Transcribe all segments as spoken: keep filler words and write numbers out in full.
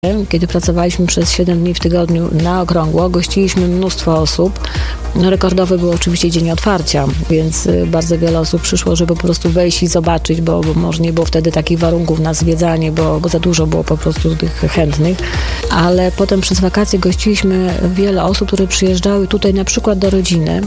Kiedy pracowaliśmy przez siedem dni w tygodniu na okrągło, gościliśmy mnóstwo osób. No, rekordowy był oczywiście dzień otwarcia, więc bardzo wiele osób przyszło, żeby po prostu wejść i zobaczyć, bo, bo może nie było wtedy takich warunków na zwiedzanie, bo, bo za dużo było po prostu tych chętnych. Ale potem przez wakacje gościliśmy wiele osób, które przyjeżdżały tutaj na przykład do rodziny.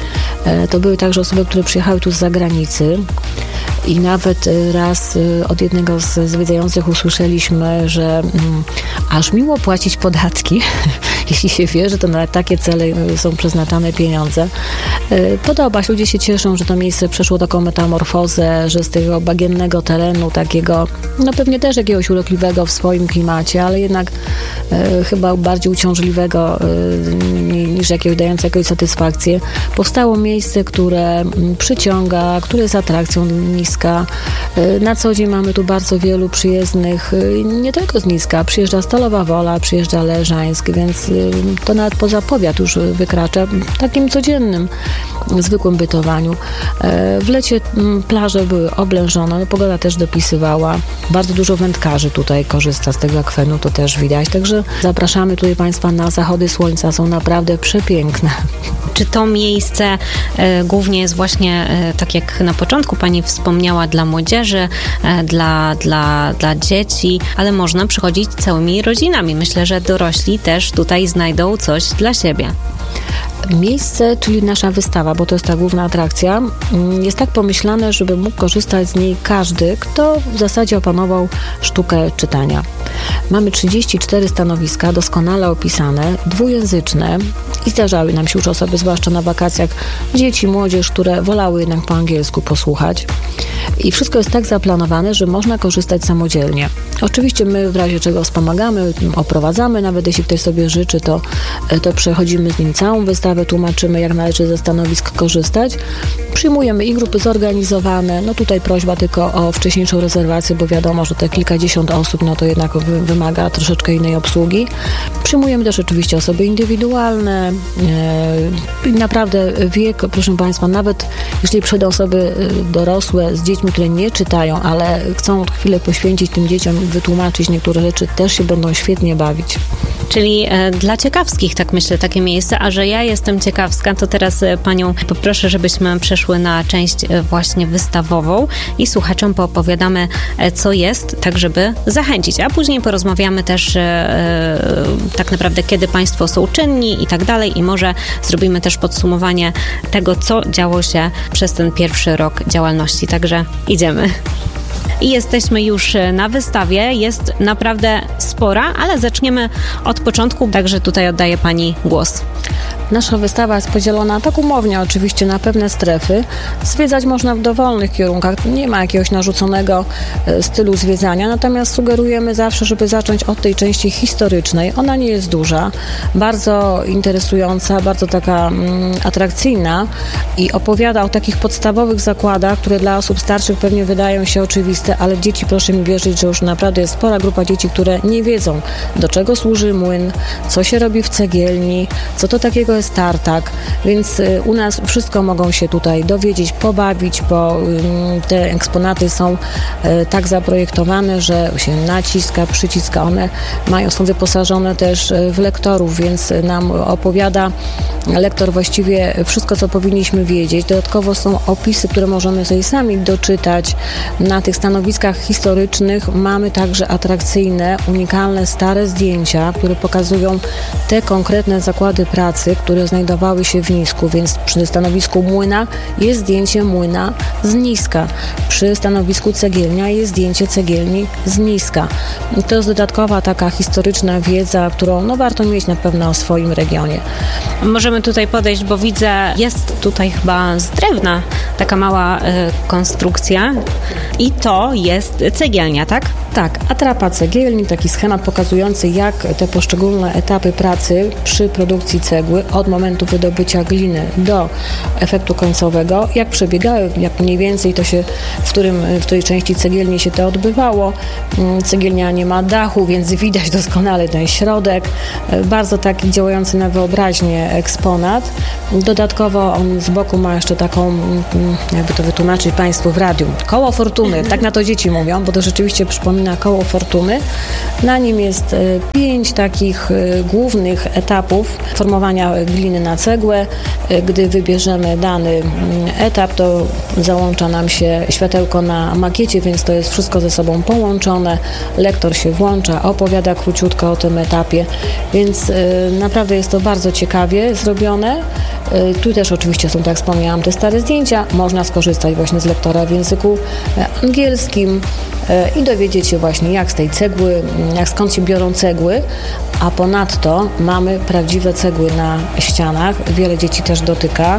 To były także osoby, które przyjechały tu z zagranicy. I nawet raz od jednego z zwiedzających usłyszeliśmy, że mm, aż miło płacić podatki, jeśli się wie, że to na takie cele są przeznaczane pieniądze. Podoba się, ludzie się cieszą, że to miejsce przeszło taką metamorfozę, że z tego bagiennego terenu, takiego, no pewnie też jakiegoś urokliwego w swoim klimacie, ale jednak e, chyba bardziej uciążliwego e, niż jakiegoś dającego jakąś satysfakcję, powstało miejsce, które przyciąga, które jest atrakcją niska. E, na co dzień mamy tu bardzo wielu przyjezdnych, e, nie tylko z Niska, przyjeżdża Stalowa Wola, przyjeżdża Leżańsk, więc e, to nawet poza powiat już wykracza takim codziennym, zwykłym bytowaniu. W lecie plaże były oblężone, no pogoda też dopisywała. Bardzo dużo wędkarzy tutaj korzysta z tego akwenu, to też widać. Także zapraszamy tutaj Państwa na zachody słońca, są naprawdę przepiękne. Czy to miejsce e, głównie jest właśnie, e, tak jak na początku Pani wspomniała, dla młodzieży, e, dla, dla, dla dzieci, ale można przychodzić całymi rodzinami. Myślę, że dorośli też tutaj znajdą coś dla siebie. Miejsce, czyli nasza wystawa, bo to jest ta główna atrakcja, jest tak pomyślane, żeby mógł korzystać z niej każdy, kto w zasadzie opanował sztukę czytania. Mamy trzydzieści cztery stanowiska, doskonale opisane, dwujęzyczne i zdarzały nam się już osoby, zwłaszcza na wakacjach, dzieci, młodzież, które wolały jednak po angielsku posłuchać. I wszystko jest tak zaplanowane, że można korzystać samodzielnie. Oczywiście my w razie czego wspomagamy, oprowadzamy, nawet jeśli ktoś sobie życzy, to, to przechodzimy z nim całą wystawę, tłumaczymy, jak należy ze stanowisk korzystać. Przyjmujemy i grupy zorganizowane, no tutaj prośba tylko o wcześniejszą rezerwację, bo wiadomo, że te kilkadziesiąt osób, no to jednak wymaga troszeczkę innej obsługi. Przyjmujemy też oczywiście osoby indywidualne. E, naprawdę wiek, proszę Państwa, nawet jeśli przyjdą osoby dorosłe z dziećmi, które nie czytają, ale chcą chwilę poświęcić tym dzieciom i wytłumaczyć niektóre rzeczy, też się będą świetnie bawić. Czyli e, dla ciekawskich, tak myślę, takie miejsce, a że ja jestem ciekawska, to teraz e, Panią poproszę, żebyśmy przeszły na część e, właśnie wystawową i słuchaczom poopowiadamy, e, co jest, tak żeby zachęcić, a później porozmawiamy też e, e, tak naprawdę, kiedy Państwo są czynni i tak dalej i może zrobimy też podsumowanie tego, co działo się przez ten pierwszy rok działalności, także idziemy. I jesteśmy już na wystawie, jest naprawdę spora, ale zaczniemy od początku, także tutaj oddaję Pani głos. Nasza wystawa jest podzielona tak umownie oczywiście na pewne strefy. Zwiedzać można w dowolnych kierunkach, nie ma jakiegoś narzuconego stylu zwiedzania, natomiast sugerujemy zawsze, żeby zacząć od tej części historycznej. Ona nie jest duża, bardzo interesująca, bardzo taka mm, atrakcyjna i opowiada o takich podstawowych zakładach, które dla osób starszych pewnie wydają się oczywiste, ale dzieci, proszę mi wierzyć, że już naprawdę jest spora grupa dzieci, które nie wiedzą, do czego służy młyn, co się robi w cegielni, co to takiego jest tartak, więc u nas wszystko mogą się tutaj dowiedzieć, pobawić, bo te eksponaty są tak zaprojektowane, że się naciska, przyciska, one mają, są wyposażone też w lektorów, więc nam opowiada lektor właściwie wszystko, co powinniśmy wiedzieć. Dodatkowo są opisy, które możemy sobie sami doczytać. Na tych stanowiskach historycznych mamy także atrakcyjne, unikalne, stare zdjęcia, które pokazują te konkretne zakłady pracy, które znajdowały się w Nisku, więc przy stanowisku młyna jest zdjęcie młyna z Niska. Przy stanowisku cegielnia jest zdjęcie cegielni z Niska. I to jest dodatkowa taka historyczna wiedza, którą no, warto mieć na pewno o swoim regionie. Możemy tutaj podejść, bo widzę, jest tutaj chyba z drewna taka mała y, konstrukcja i to jest cegielnia, tak? Tak, atrapa cegielni, taki schemat pokazujący, jak te poszczególne etapy pracy przy produkcji cegły od momentu wydobycia gliny do efektu końcowego, jak przebiegały, jak mniej więcej to się, w, którym, w której części cegielni się to odbywało. Cegielnia nie ma dachu, więc widać doskonale ten środek. Bardzo taki działający na wyobraźnię eksponat. Dodatkowo on z boku ma jeszcze taką, jakby to wytłumaczyć Państwu w radiu, koło fortuny, tak na to dzieci mówią, bo to rzeczywiście przypomina przypomina koło fortuny. Na nim jest pięć takich głównych etapów formowania gliny na cegłę. Gdy wybierzemy dany etap, to załącza nam się światełko na makiecie, więc to jest wszystko ze sobą połączone. Lektor się włącza, opowiada króciutko o tym etapie, więc naprawdę jest to bardzo ciekawie zrobione. Tu też oczywiście są, tak jak wspomniałam, te stare zdjęcia. Można skorzystać właśnie z lektora w języku angielskim i dowiedzieć się właśnie, jak z tej cegły, jak skąd się biorą cegły, a ponadto mamy prawdziwe cegły na ścianach. Wiele dzieci też dotyka.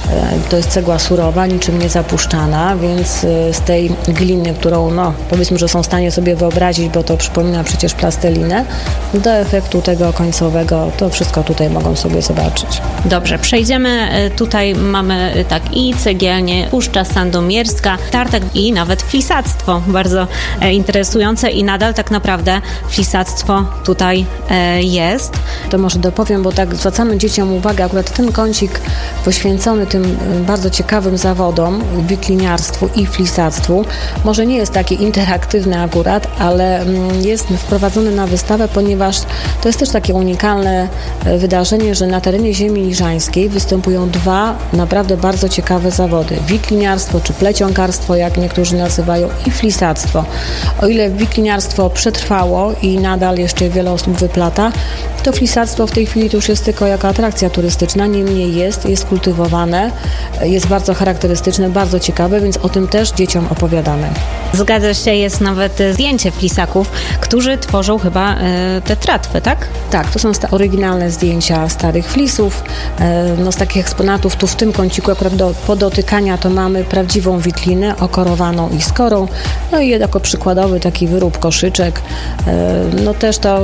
To jest cegła surowa, niczym nie zapuszczana, więc z tej gliny, którą no, powiedzmy, że są w stanie sobie wyobrazić, bo to przypomina przecież plastelinę, do efektu tego końcowego, to wszystko tutaj mogą sobie zobaczyć. Dobrze, przejdziemy. Tutaj mamy tak i cegielnię, Puszcza Sandomierska, tartak i nawet flisactwo. Bardzo interesujące i nadal tak naprawdę flisactwo tutaj jest. To może dopowiem, bo tak zwracamy dzieciom uwagę, akurat ten kącik poświęcony tym bardzo ciekawym zawodom, wikliniarstwu i flisactwu, może nie jest taki interaktywny akurat, ale jest wprowadzony na wystawę, ponieważ to jest też takie unikalne wydarzenie, że na terenie ziemi liżańskiej występują dwa naprawdę bardzo ciekawe zawody. Wikliniarstwo czy plecionkarstwo, jak niektórzy nazywają, i flisactwo. O ile wikliniarstwo przetrwało i nadal jeszcze wiele osób wyplata, to flisactwo w tej chwili to już jest tylko jako atrakcja turystyczna, niemniej jest, jest kultywowane, jest bardzo charakterystyczne, bardzo ciekawe, więc o tym też dzieciom opowiadamy. Zgadza się, jest nawet zdjęcie flisaków, którzy tworzą chyba e, te tratwy, tak? Tak, to są oryginalne zdjęcia starych flisów. E, no z takich eksponatów tu w tym kąciku akurat do podotykania to mamy prawdziwą witlinę okorowaną i skorą, no i jako przykładowy taki wyrób koszyczek. E, no też to,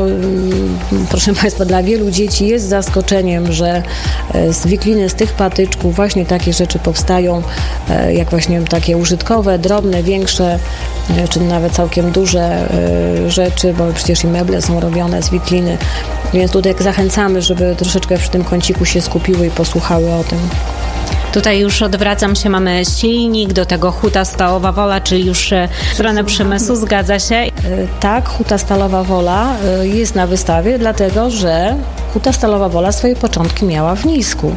proszę Państwa, dla wielu dzieci jest zaskoczeniem, że z wikliny, z tych patyczków właśnie takie rzeczy powstają, jak właśnie takie użytkowe, drobne, większe, czy nawet całkiem duże rzeczy, bo przecież i meble są robione z wikliny, więc tutaj zachęcamy, żeby troszeczkę w tym kąciku się skupiły i posłuchały o tym. Tutaj już odwracam się, mamy silnik, do tego huta Stalowa Wola, czyli już stronę przemysłu, zgadza się? Tak, huta Stalowa Wola jest na wystawie, dlatego że huta Stalowa Wola swoje początki miała w Nisku.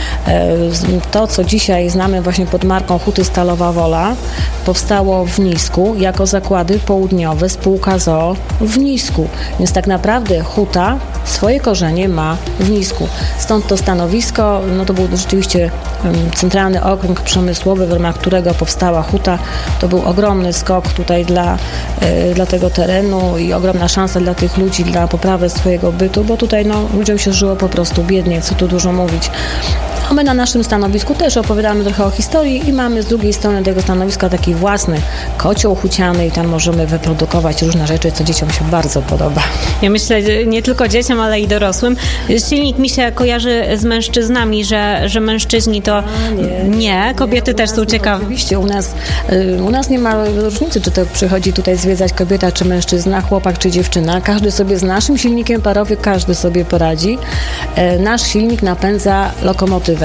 To, co dzisiaj znamy właśnie pod marką huty Stalowa Wola, powstało w Nisku jako zakłady południowe, spółka z o o w Nisku. Więc tak naprawdę huta swoje korzenie ma w Nisku. Stąd to stanowisko, no to był rzeczywiście centralny okręg przemysłowy, w ramach którego powstała huta. To był ogromny skok tutaj dla, dla tego terenu i ogromna szansa dla tych ludzi, dla poprawy swojego bytu, bo tutaj no, ludziom się żyło po prostu biednie, co tu dużo mówić. A my na naszym stanowisku też opowiadamy trochę o historii i mamy z drugiej strony tego stanowiska taki własny kocioł huciany i tam możemy wyprodukować różne rzeczy, co dzieciom się bardzo podoba. Ja myślę, nie tylko dzieciom, ale i dorosłym. Silnik mi się kojarzy z mężczyznami, że, że mężczyźni to nie, nie. kobiety nie, też są ciekawe. Oczywiście, u nas, u nas nie ma różnicy, czy to przychodzi tutaj zwiedzać kobieta, czy mężczyzna, chłopak, czy dziewczyna. Każdy sobie z naszym silnikiem parowym, każdy sobie poradzi. Nasz silnik napędza lokomotywę.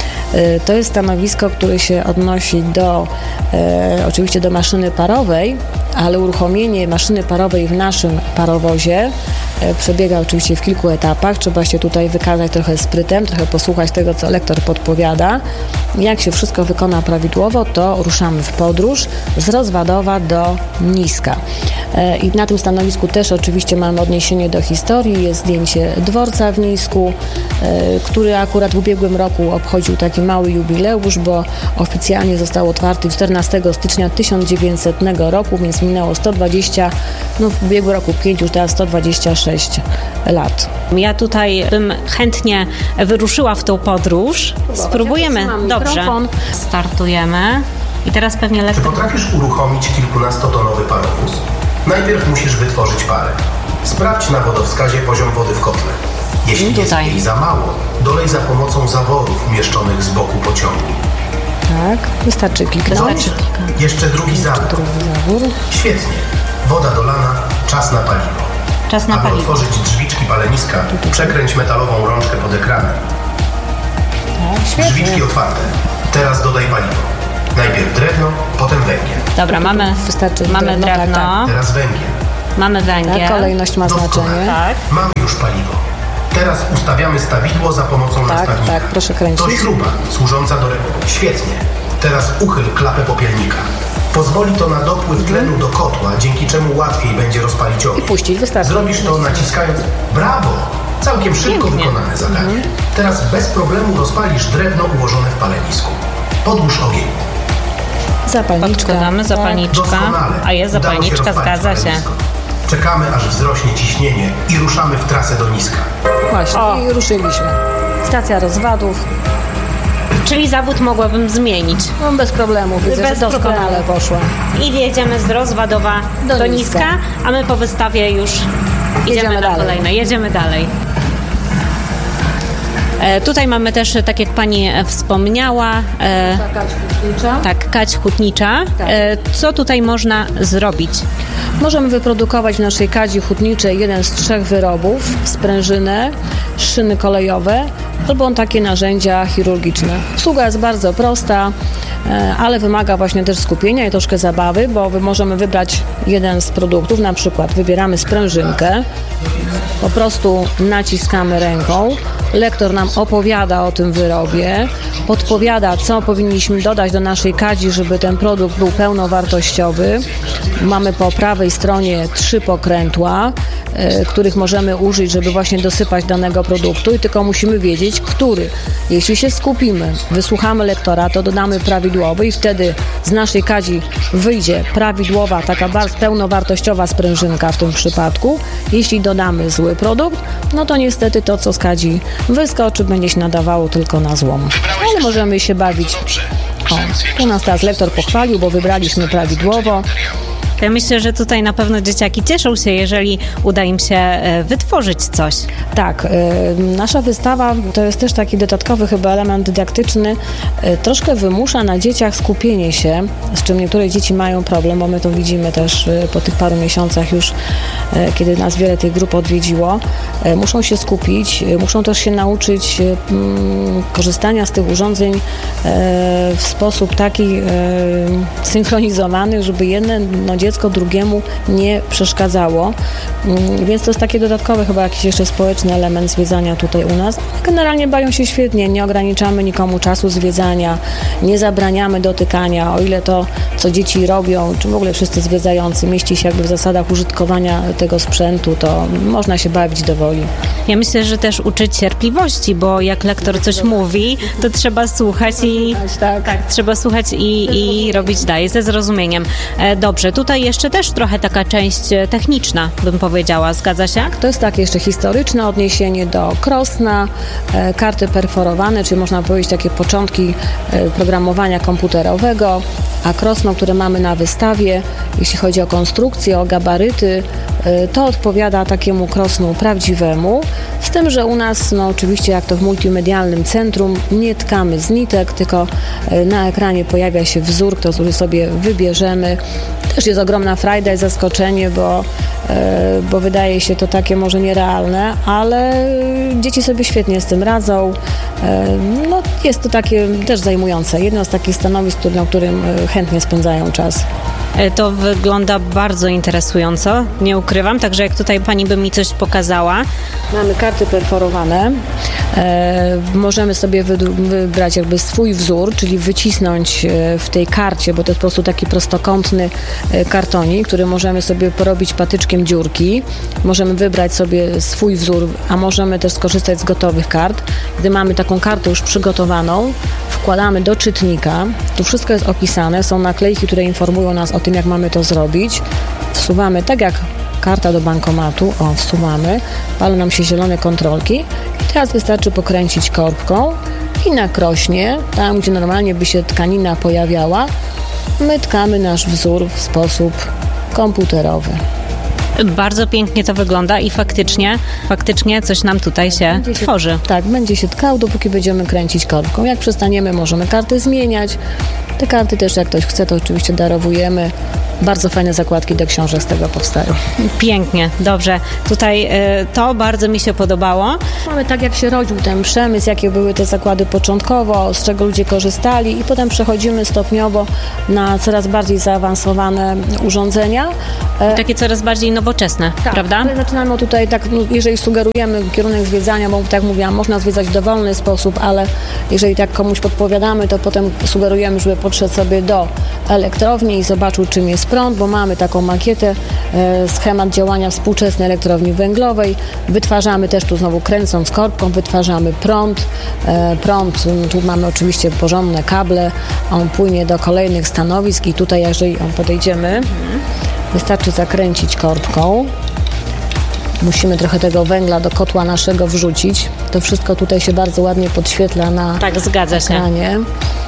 To jest stanowisko, które się odnosi do, e, oczywiście do maszyny parowej, ale uruchomienie maszyny parowej w naszym parowozie e, przebiega oczywiście w kilku etapach. Trzeba się tutaj wykazać trochę sprytem, trochę posłuchać tego, co lektor podpowiada. Jak się wszystko wykona prawidłowo, to ruszamy w podróż z Rozwadowa do Niska. E, I na tym stanowisku też oczywiście mamy odniesienie do historii. Jest zdjęcie dworca w Nisku, e, który akurat w ubiegłym roku obchodził taki mały jubileusz, bo oficjalnie został otwarty czternastego stycznia tysiąc dziewięćsetnego roku, więc minęło sto dwadzieścia, no w ubiegłym roku pięć, już teraz sto dwadzieścia sześć lat. Ja tutaj bym chętnie wyruszyła w tą podróż. Spróbujemy. Ja Dobrze. Mikrofon. Startujemy. I teraz pewnie lektor... Czy potrafisz uruchomić kilkunastotonowy parowóz? Najpierw musisz wytworzyć parę. Sprawdź na wodowskazie poziom wody w kotle. Jeśli tutaj jest jej za mało, dolej za pomocą zaworów umieszczonych z boku pociągu. Tak, wystarczy kliknąć. Dobrze. Jeszcze drugi zawór. zawór. Świetnie. Woda dolana, czas na paliwo. Czas na Aby paliwo. otworzyć drzwiczki paleniska, przekręć metalową rączkę pod ekranem. Tak, drzwiczki otwarte. Teraz dodaj paliwo. Najpierw drewno, potem węgiel. Dobra, mamy, Wystarczy mamy drewno, drewno. tak, tak. Teraz węgiel. Mamy węgiel. Tak, kolejność ma Doskonale. znaczenie. Tak. Mamy już paliwo. Teraz ustawiamy stawidło za pomocą Tak, nastawnika. tak, proszę kręcić. To śruba służąca do... Re... Świetnie. Teraz uchyl klapę popielnika. Pozwoli to na dopływ tlenu do kotła, dzięki czemu łatwiej będzie rozpalić ogień. I puścić, wystarczy. Zrobisz to naciskając... Brawo! Całkiem szybko Pięknie. wykonane zadanie. Teraz bez problemu rozpalisz drewno ułożone w palennisku. Podłóż ogień. Zapalniczka. Podkładamy zapalniczka, Doskonale. a jest Udało się zapalniczka, rozpalić zgadza się. palenisko. Czekamy, aż wzrośnie ciśnienie i ruszamy w trasę do niska. Właśnie, O. i ruszyliśmy. Stacja rozwadów. Czyli zawód mogłabym zmienić. No, bez problemu, widzę, Bez że doskonale problemu. poszła. I jedziemy z rozwadowa do, Do niska. niska, a my po wystawie już idziemy Jedziemy na dalej. kolejne. Jedziemy dalej. E, tutaj mamy też, tak jak pani e, wspomniała, e, Taka ćwicznicza. tak, kać hutnicza. Tak. E, co tutaj można zrobić? Możemy wyprodukować w naszej kadzi hutniczej jeden z trzech wyrobów, sprężynę, szyny kolejowe albo takie narzędzia chirurgiczne. Obsługa jest bardzo prosta, e, ale wymaga właśnie też skupienia i troszkę zabawy, bo wy- możemy wybrać jeden z produktów, na przykład wybieramy sprężynkę, po prostu naciskamy ręką, lektor nam opowiada o tym wyrobie, podpowiada, co powinniśmy dodać do naszej kadzi, żeby ten produkt był pełnowartościowy. Mamy po prawej stronie trzy pokrętła, e, których możemy użyć, żeby właśnie dosypać danego produktu i tylko musimy wiedzieć, który. Jeśli się skupimy, wysłuchamy lektora, to dodamy prawidłowy i wtedy z naszej kadzi wyjdzie prawidłowa, taka bardzo pełnowartościowa sprężynka w tym przypadku. Jeśli dodamy zły produkt, no to niestety to, co z kadzi wyskoczy, będzie się nadawało tylko na złom. Ale możemy się bawić. O, tu nas teraz lektor pochwalił, bo wybraliśmy prawidłowo. Ja myślę, że tutaj na pewno dzieciaki cieszą się, jeżeli uda im się e, wytworzyć coś. Tak, y, nasza wystawa to jest też taki dodatkowy chyba element dydaktyczny, y, troszkę wymusza na dzieciach skupienie się, z czym niektóre dzieci mają problem, bo my to widzimy też y, po tych paru miesiącach już, y, kiedy nas wiele tych grup odwiedziło. Y, muszą się skupić, y, muszą też się nauczyć y, mm, korzystania z tych urządzeń y, w sposób taki y, synchronizowany, żeby jedno no, dziecko drugiemu nie przeszkadzało. Mm, Więc to jest taki dodatkowy chyba jakiś jeszcze społeczny element zwiedzania tutaj u nas. Generalnie bawią się świetnie, nie ograniczamy nikomu czasu zwiedzania, nie zabraniamy dotykania, o ile to, co dzieci robią, czy w ogóle wszyscy zwiedzający mieści się jakby w zasadach użytkowania tego sprzętu, to można się bawić do woli. Ja myślę, że też uczyć cierpliwości, bo jak lektor coś mówi, to trzeba słuchać i Tak. tak, trzeba słuchać i, i robić dalej ze zrozumieniem. E, dobrze, tutaj jeszcze też trochę taka część e, techniczna, bym powiedziała. Zgadza się? To jest takie jeszcze historyczne odniesienie do Krosna, e, karty perforowane, czyli można powiedzieć takie początki e, programowania komputerowego, a Krosno, które mamy na wystawie, jeśli chodzi o konstrukcję, o gabaryty, e, to odpowiada takiemu Krosnu prawdziwemu, z tym, że u nas, no oczywiście jak to w multimedialnym centrum, nie tkamy z nitek, tylko e, na ekranie pojawia się wzór, który sobie wybierzemy. Też jest ogromna frajda i zaskoczenie, bo, e, bo wydaje się to takie może nierealne, ale dzieci sobie świetnie z tym radzą. E, no, jest to takie też zajmujące. Jedno z takich stanowisk, który, na którym e, chętnie spędzają czas. E, To wygląda bardzo interesująco, nie ukrywam, także jak tutaj pani by mi coś pokazała. Mamy karty perforowane. E, możemy sobie wydru- wybrać jakby swój wzór, czyli wycisnąć e, w tej karcie, bo to jest po prostu taki prostokątny e, kartonik, który możemy sobie porobić patyczkiem dziurki. Możemy wybrać sobie swój wzór, a możemy też skorzystać z gotowych kart. Gdy mamy taką kartę już przygotowaną, wkładamy do czytnika. Tu wszystko jest opisane, są naklejki, które informują nas o tym, jak mamy to zrobić. Wsuwamy tak jak karta do bankomatu, o, wsuwamy, palą nam się zielone kontrolki i teraz wystarczy pokręcić korbką i na krośnie, tam gdzie normalnie by się tkanina pojawiała, my tkamy nasz wzór w sposób komputerowy. Bardzo pięknie to wygląda i faktycznie, faktycznie coś nam tutaj się Będzie się- tworzy. Tak, będzie się tkał, dopóki będziemy kręcić korbką. Jak przestaniemy, możemy karty zmieniać. Te karty też, jak ktoś chce, to oczywiście darowujemy. bardzo fajne zakładki do książek z tego powstają. Pięknie, dobrze. Tutaj y, to bardzo mi się podobało. Mamy tak, jak się rodził ten przemysł, jakie były te zakłady początkowo, z czego ludzie korzystali i potem przechodzimy stopniowo na coraz bardziej zaawansowane urządzenia. Takie coraz bardziej nowoczesne, tak, prawda? My zaczynamy tutaj, tak, no, jeżeli sugerujemy kierunek zwiedzania, bo tak jak mówiłam, można zwiedzać w dowolny sposób, ale jeżeli tak komuś podpowiadamy, to potem sugerujemy, żeby podszedł sobie do elektrowni i zobaczył, czym jest prąd, bo mamy taką makietę, e, schemat działania współczesnej elektrowni węglowej. Wytwarzamy też tu znowu kręcąc korbką, wytwarzamy prąd. E, prąd, tu mamy oczywiście porządne kable, on płynie do kolejnych stanowisk i tutaj, jeżeli podejdziemy, mhm. wystarczy zakręcić korbką. Musimy trochę tego węgla do kotła naszego wrzucić. To wszystko tutaj się bardzo ładnie podświetla na tak, zgadza się. ekranie.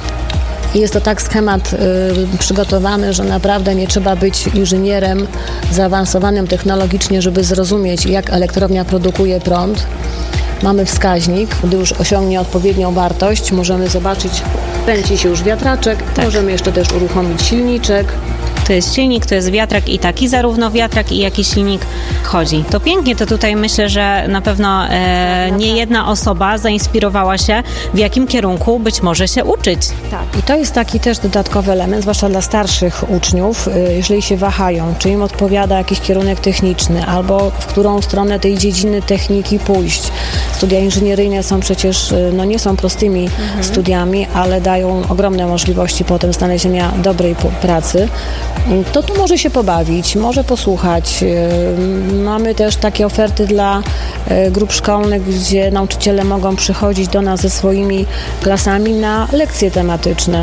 I jest to tak schemat y, przygotowany, że naprawdę nie trzeba być inżynierem zaawansowanym technologicznie, żeby zrozumieć, jak elektrownia produkuje prąd. Mamy wskaźnik, gdy już osiągnie odpowiednią wartość, możemy zobaczyć, kręci się już wiatraczek, tak. Możemy jeszcze też uruchomić silniczek. To jest silnik, to jest wiatrak i taki zarówno wiatrak i jaki silnik chodzi. To pięknie, to tutaj myślę, że na pewno e, nie jedna osoba zainspirowała się, w jakim kierunku być może się uczyć. Tak. I to jest taki też dodatkowy element, zwłaszcza dla starszych uczniów, jeżeli się wahają, czy im odpowiada jakiś kierunek techniczny, albo w którą stronę tej dziedziny techniki pójść. Studia inżynieryjne są przecież, no nie są prostymi mhm. studiami, ale dają ogromne możliwości potem znalezienia dobrej pracy. To tu może się pobawić, może posłuchać. Mamy też takie oferty dla grup szkolnych, gdzie nauczyciele mogą przychodzić do nas ze swoimi klasami na lekcje tematyczne.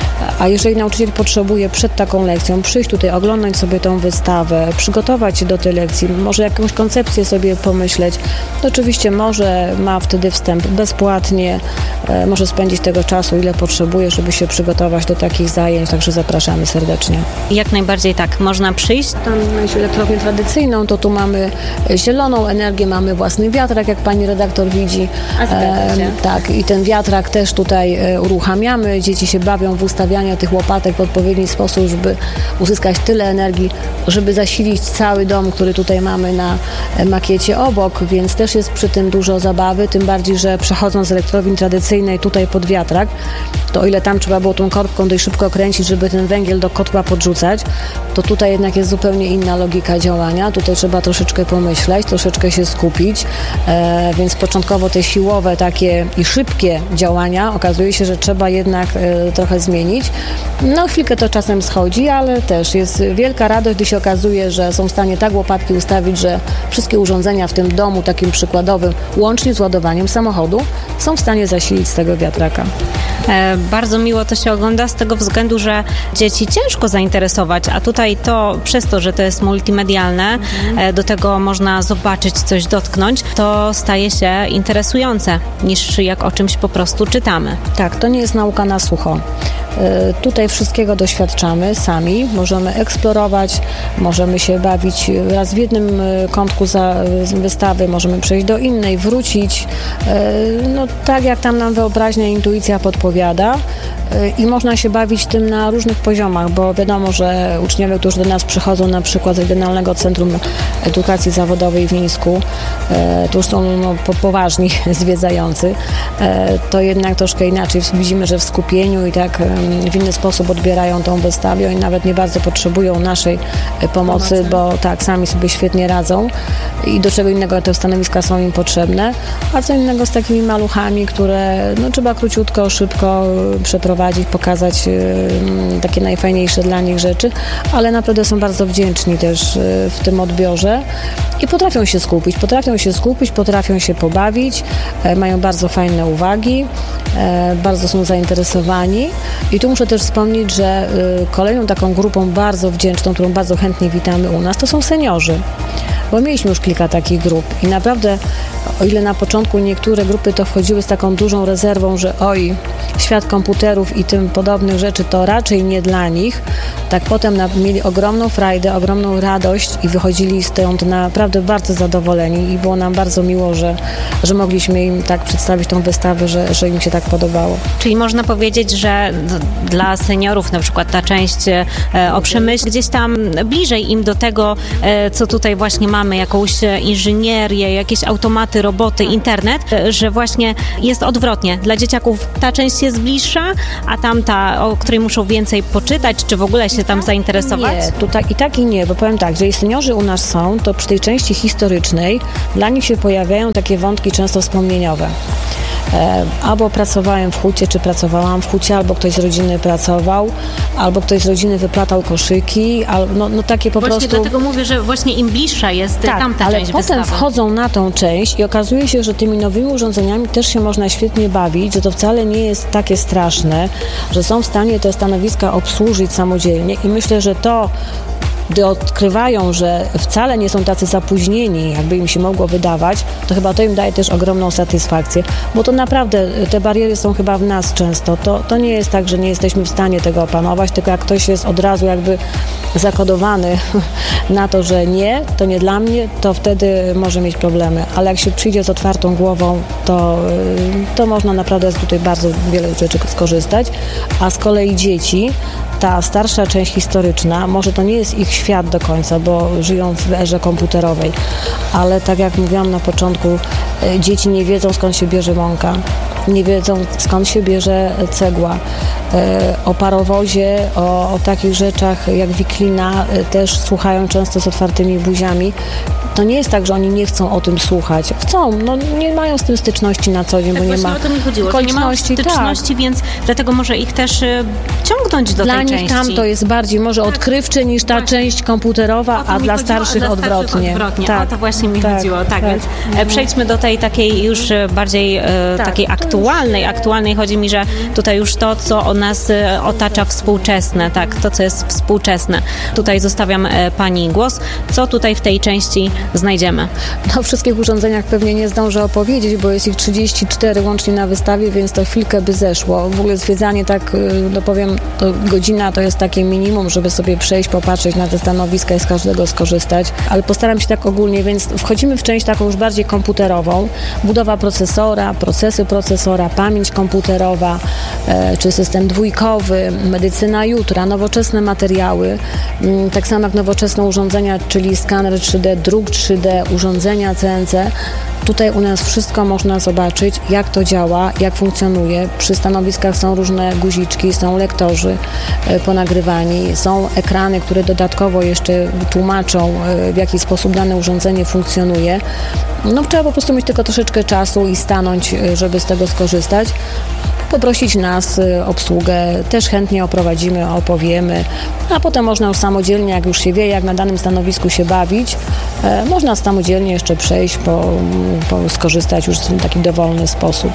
A jeżeli nauczyciel potrzebuje przed taką lekcją przyjść tutaj, oglądać sobie tą wystawę, przygotować się do tej lekcji, może jakąś koncepcję sobie pomyśleć, to oczywiście może ma wtedy wstęp bezpłatnie, e, może spędzić tego czasu, ile potrzebuje, żeby się przygotować do takich zajęć, także zapraszamy serdecznie. Jak najbardziej tak, można przyjść. Tam jeśli elektrownię tradycyjną, to tu mamy zieloną energię, mamy własny wiatrak, jak pani redaktor widzi. A e, tak, i ten wiatrak też tutaj e, uruchamiamy, dzieci się bawią w ustawiania tych łopatek w odpowiedni sposób, żeby uzyskać tyle energii, żeby zasilić cały dom, który tutaj mamy na makiecie obok, więc też jest przy tym dużo zabawy, tym bardziej, że przechodząc z elektrowni tradycyjnej tutaj pod wiatrak, to o ile tam trzeba było tą korbką dość szybko kręcić, żeby ten węgiel do kotła podrzucać, to tutaj jednak jest zupełnie inna logika działania. Tutaj trzeba troszeczkę pomyśleć, troszeczkę się skupić, e, więc początkowo te siłowe takie i szybkie działania okazuje się, że trzeba jednak e, trochę zmienić. No chwilkę to czasem schodzi, ale też jest wielka radość, gdy się okazuje, że są w stanie tak łopatki ustawić, że wszystkie urządzenia w tym domu takim przykładowym, łącznie z ładowaniem samochodu, są w stanie zasilić z tego wiatraka. E, bardzo miło to się ogląda z tego względu, że dzieci ciężko zainteresować, a tutaj to przez to, że to jest multimedialne, mhm. e, do tego można zobaczyć, coś dotknąć, to staje się interesujące niż jak o czymś po prostu czytamy. Tak, to nie jest nauka na sucho. Tutaj wszystkiego doświadczamy sami, możemy eksplorować, możemy się bawić raz w jednym kątku za wystawy, możemy przejść do innej, wrócić, no tak jak tam nam wyobraźnia i intuicja podpowiada i można się bawić tym na różnych poziomach, bo wiadomo, że uczniowie, którzy do nas przychodzą na przykład z Regionalnego Centrum Edukacji Zawodowej w Mińsku, to już są no, poważni zwiedzający, to jednak troszkę inaczej widzimy, że w skupieniu i tak w inny sposób odbierają tą wystawę i nawet nie bardzo potrzebują naszej pomocy, pomocy, bo tak, sami sobie świetnie radzą i do czego innego te stanowiska są im potrzebne, a co innego z takimi maluchami, które no, trzeba króciutko, szybko przeprowadzić, pokazać y, takie najfajniejsze dla nich rzeczy, ale naprawdę są bardzo wdzięczni też y, w tym odbiorze i potrafią się skupić, potrafią się skupić, potrafią się pobawić, y, mają bardzo fajne uwagi, y, bardzo są zainteresowani. I tu muszę też wspomnieć, że y, kolejną taką grupą bardzo wdzięczną, którą bardzo chętnie witamy u nas, to są seniorzy. bo mieliśmy już kilka takich grup i naprawdę, o ile na początku niektóre grupy to wchodziły z taką dużą rezerwą, że oj, świat komputerów i tym podobnych rzeczy to raczej nie dla nich, tak potem na, mieli ogromną frajdę, ogromną radość i wychodzili stąd naprawdę bardzo zadowoleni i było nam bardzo miło, że, że mogliśmy im tak przedstawić tą wystawę, że, że im się tak podobało. Czyli można powiedzieć, że dla seniorów na przykład ta część e, o przemyśle gdzieś tam bliżej im do tego, e, co tutaj właśnie mamy, jakąś inżynierię, jakieś automaty, roboty, internet, e, że właśnie jest odwrotnie. Dla dzieciaków ta część jest bliższa, a tamta, o której muszą więcej poczytać, czy w ogóle się tam zainteresować? Nie, tutaj i tak i nie, bo powiem tak, że jeśli seniorzy u nas są, to przy tej części historycznej dla nich się pojawiają takie wątki często wspomnieniowe. E, albo pracowałem w hucie, czy pracowałam w hucie, albo ktoś z rodziny pracował, albo ktoś z rodziny wyplatał koszyki, albo no, no takie po właśnie prostu... Właśnie dlatego mówię, że właśnie im bliższa jest tak, tamta ale część potem wystawy. Wchodzą na tą część i okazuje się, że tymi nowymi urządzeniami też się można świetnie bawić, że to wcale nie jest takie straszne, że są w stanie te stanowiska obsłużyć samodzielnie i myślę, że to gdy odkrywają, że wcale nie są tacy zapóźnieni, jakby im się mogło wydawać, to chyba to im daje też ogromną satysfakcję, bo to naprawdę te bariery są chyba w nas często. To, to nie jest tak, że nie jesteśmy w stanie tego opanować, tylko jak ktoś jest od razu jakby zakodowany na to, że nie, to nie dla mnie, to wtedy może mieć problemy. Ale jak się przyjdzie z otwartą głową, to, to można naprawdę tutaj bardzo wiele rzeczy skorzystać. A z kolei dzieci, ta starsza część historyczna, może to nie jest ich świat do końca, bo żyją w erze komputerowej, ale tak jak mówiłam na początku, dzieci nie wiedzą, skąd się bierze mąka, nie wiedzą, skąd się bierze cegła. O parowozie, o, o takich rzeczach jak wiklina też słuchają często z otwartymi buziami. To nie jest tak, że oni nie chcą o tym słuchać. Chcą, no nie mają z tym styczności na co dzień, tak, bo nie ma o to mi chodziło, że nie ma styczności, tak. Więc dlatego może ich też y, ciągnąć do dla tej części. Dla nich tam to jest bardziej może tak. odkrywcze niż ta właśnie. część komputerowa, a dla starszych, a dla starszych odwrotnie. odwrotnie. Tak. O to właśnie mi tak, chodziło. Tak, tak. Więc mhm. przejdźmy do tej takiej już bardziej e, tak, takiej aktualnej. Już... Aktualnej chodzi mi, że tutaj już to, co o nas e, otacza współczesne, tak, to, co jest współczesne. Tutaj zostawiam e, Pani głos. Co tutaj w tej części znajdziemy? No, o wszystkich urządzeniach pewnie nie zdążę opowiedzieć, bo jest ich trzydzieści cztery łącznie na wystawie, więc to chwilkę by zeszło. W ogóle zwiedzanie tak, no powiem, to godzina to jest takie minimum, żeby sobie przejść, popatrzeć na te stanowiska i z każdego skorzystać, ale postaram się tak ogólnie, więc wchodzimy w część taką już bardziej komputerową. Budowa procesora, procesy procesora, pamięć komputerowa, e, czy system dwójkowy, medycyna jutra, nowoczesne materiały, m, tak samo jak nowoczesne urządzenia, czyli skaner trzy D, druk trzy D, urządzenia C N C. Tutaj u nas wszystko można zobaczyć, jak to działa, jak funkcjonuje. Przy stanowiskach są różne guziczki, są lektorzy e, ponagrywani, są ekrany, które dodatkowo jeszcze tłumaczą, e, w jaki sposób dane urządzenie funkcjonuje. No trzeba po prostu mieć tylko troszeczkę czasu i stanąć, e, żeby z tego skorzystać. Poprosić nas, obsługę, też chętnie oprowadzimy, opowiemy, a potem można już samodzielnie, jak już się wie, jak na danym stanowisku się bawić, e, można samodzielnie jeszcze przejść, po, po skorzystać już w taki dowolny sposób.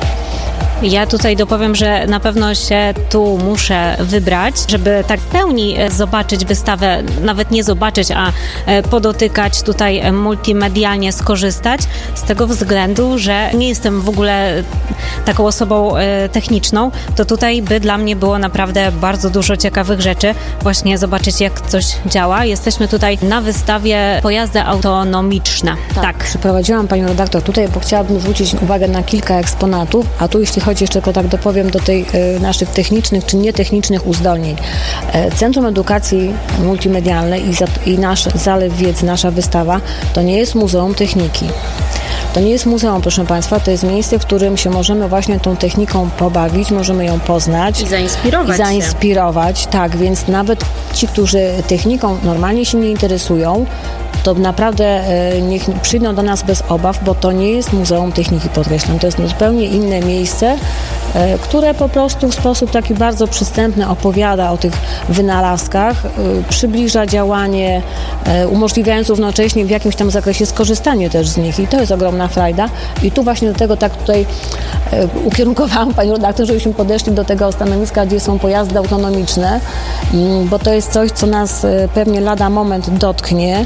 Ja tutaj dopowiem, że na pewno się tu muszę wybrać, żeby tak w pełni zobaczyć wystawę, nawet nie zobaczyć, a podotykać tutaj multimedialnie, skorzystać z tego względu, że nie jestem w ogóle taką osobą techniczną, to tutaj by dla mnie było naprawdę bardzo dużo ciekawych rzeczy. Właśnie zobaczyć, jak coś działa. Jesteśmy tutaj na wystawie Pojazdy autonomiczne. Tak. tak. Przyprowadziłam Panią redaktor tutaj, bo chciałabym zwrócić uwagę na kilka eksponatów, a tu jeśli chodzi jeszcze tylko tak dopowiem do tej y, naszych technicznych czy nietechnicznych uzdolnień. E, Centrum Edukacji Multimedialnej i, za, i nasz zalew wiedzy, nasza wystawa, to nie jest Muzeum Techniki. To nie jest muzeum, proszę Państwa, to jest miejsce, w którym się możemy właśnie tą techniką pobawić, możemy ją poznać. I zainspirować I zainspirować, się. Tak, więc nawet ci, którzy techniką normalnie się nie interesują, to naprawdę e, niech przyjdą do nas bez obaw, bo to nie jest Muzeum Techniki, podkreślam. To jest zupełnie inne miejsce, e, które po prostu w sposób taki bardzo przystępny opowiada o tych wynalazkach, e, przybliża działanie, e, umożliwiając równocześnie w jakimś tam zakresie skorzystanie też z nich i to jest ogromna frajda. I tu właśnie do tego tak tutaj e, ukierunkowałam Panią redaktor, żebyśmy podeszli do tego stanowiska, gdzie są pojazdy autonomiczne, m, bo to jest coś, co nas e, pewnie lada moment dotknie, bo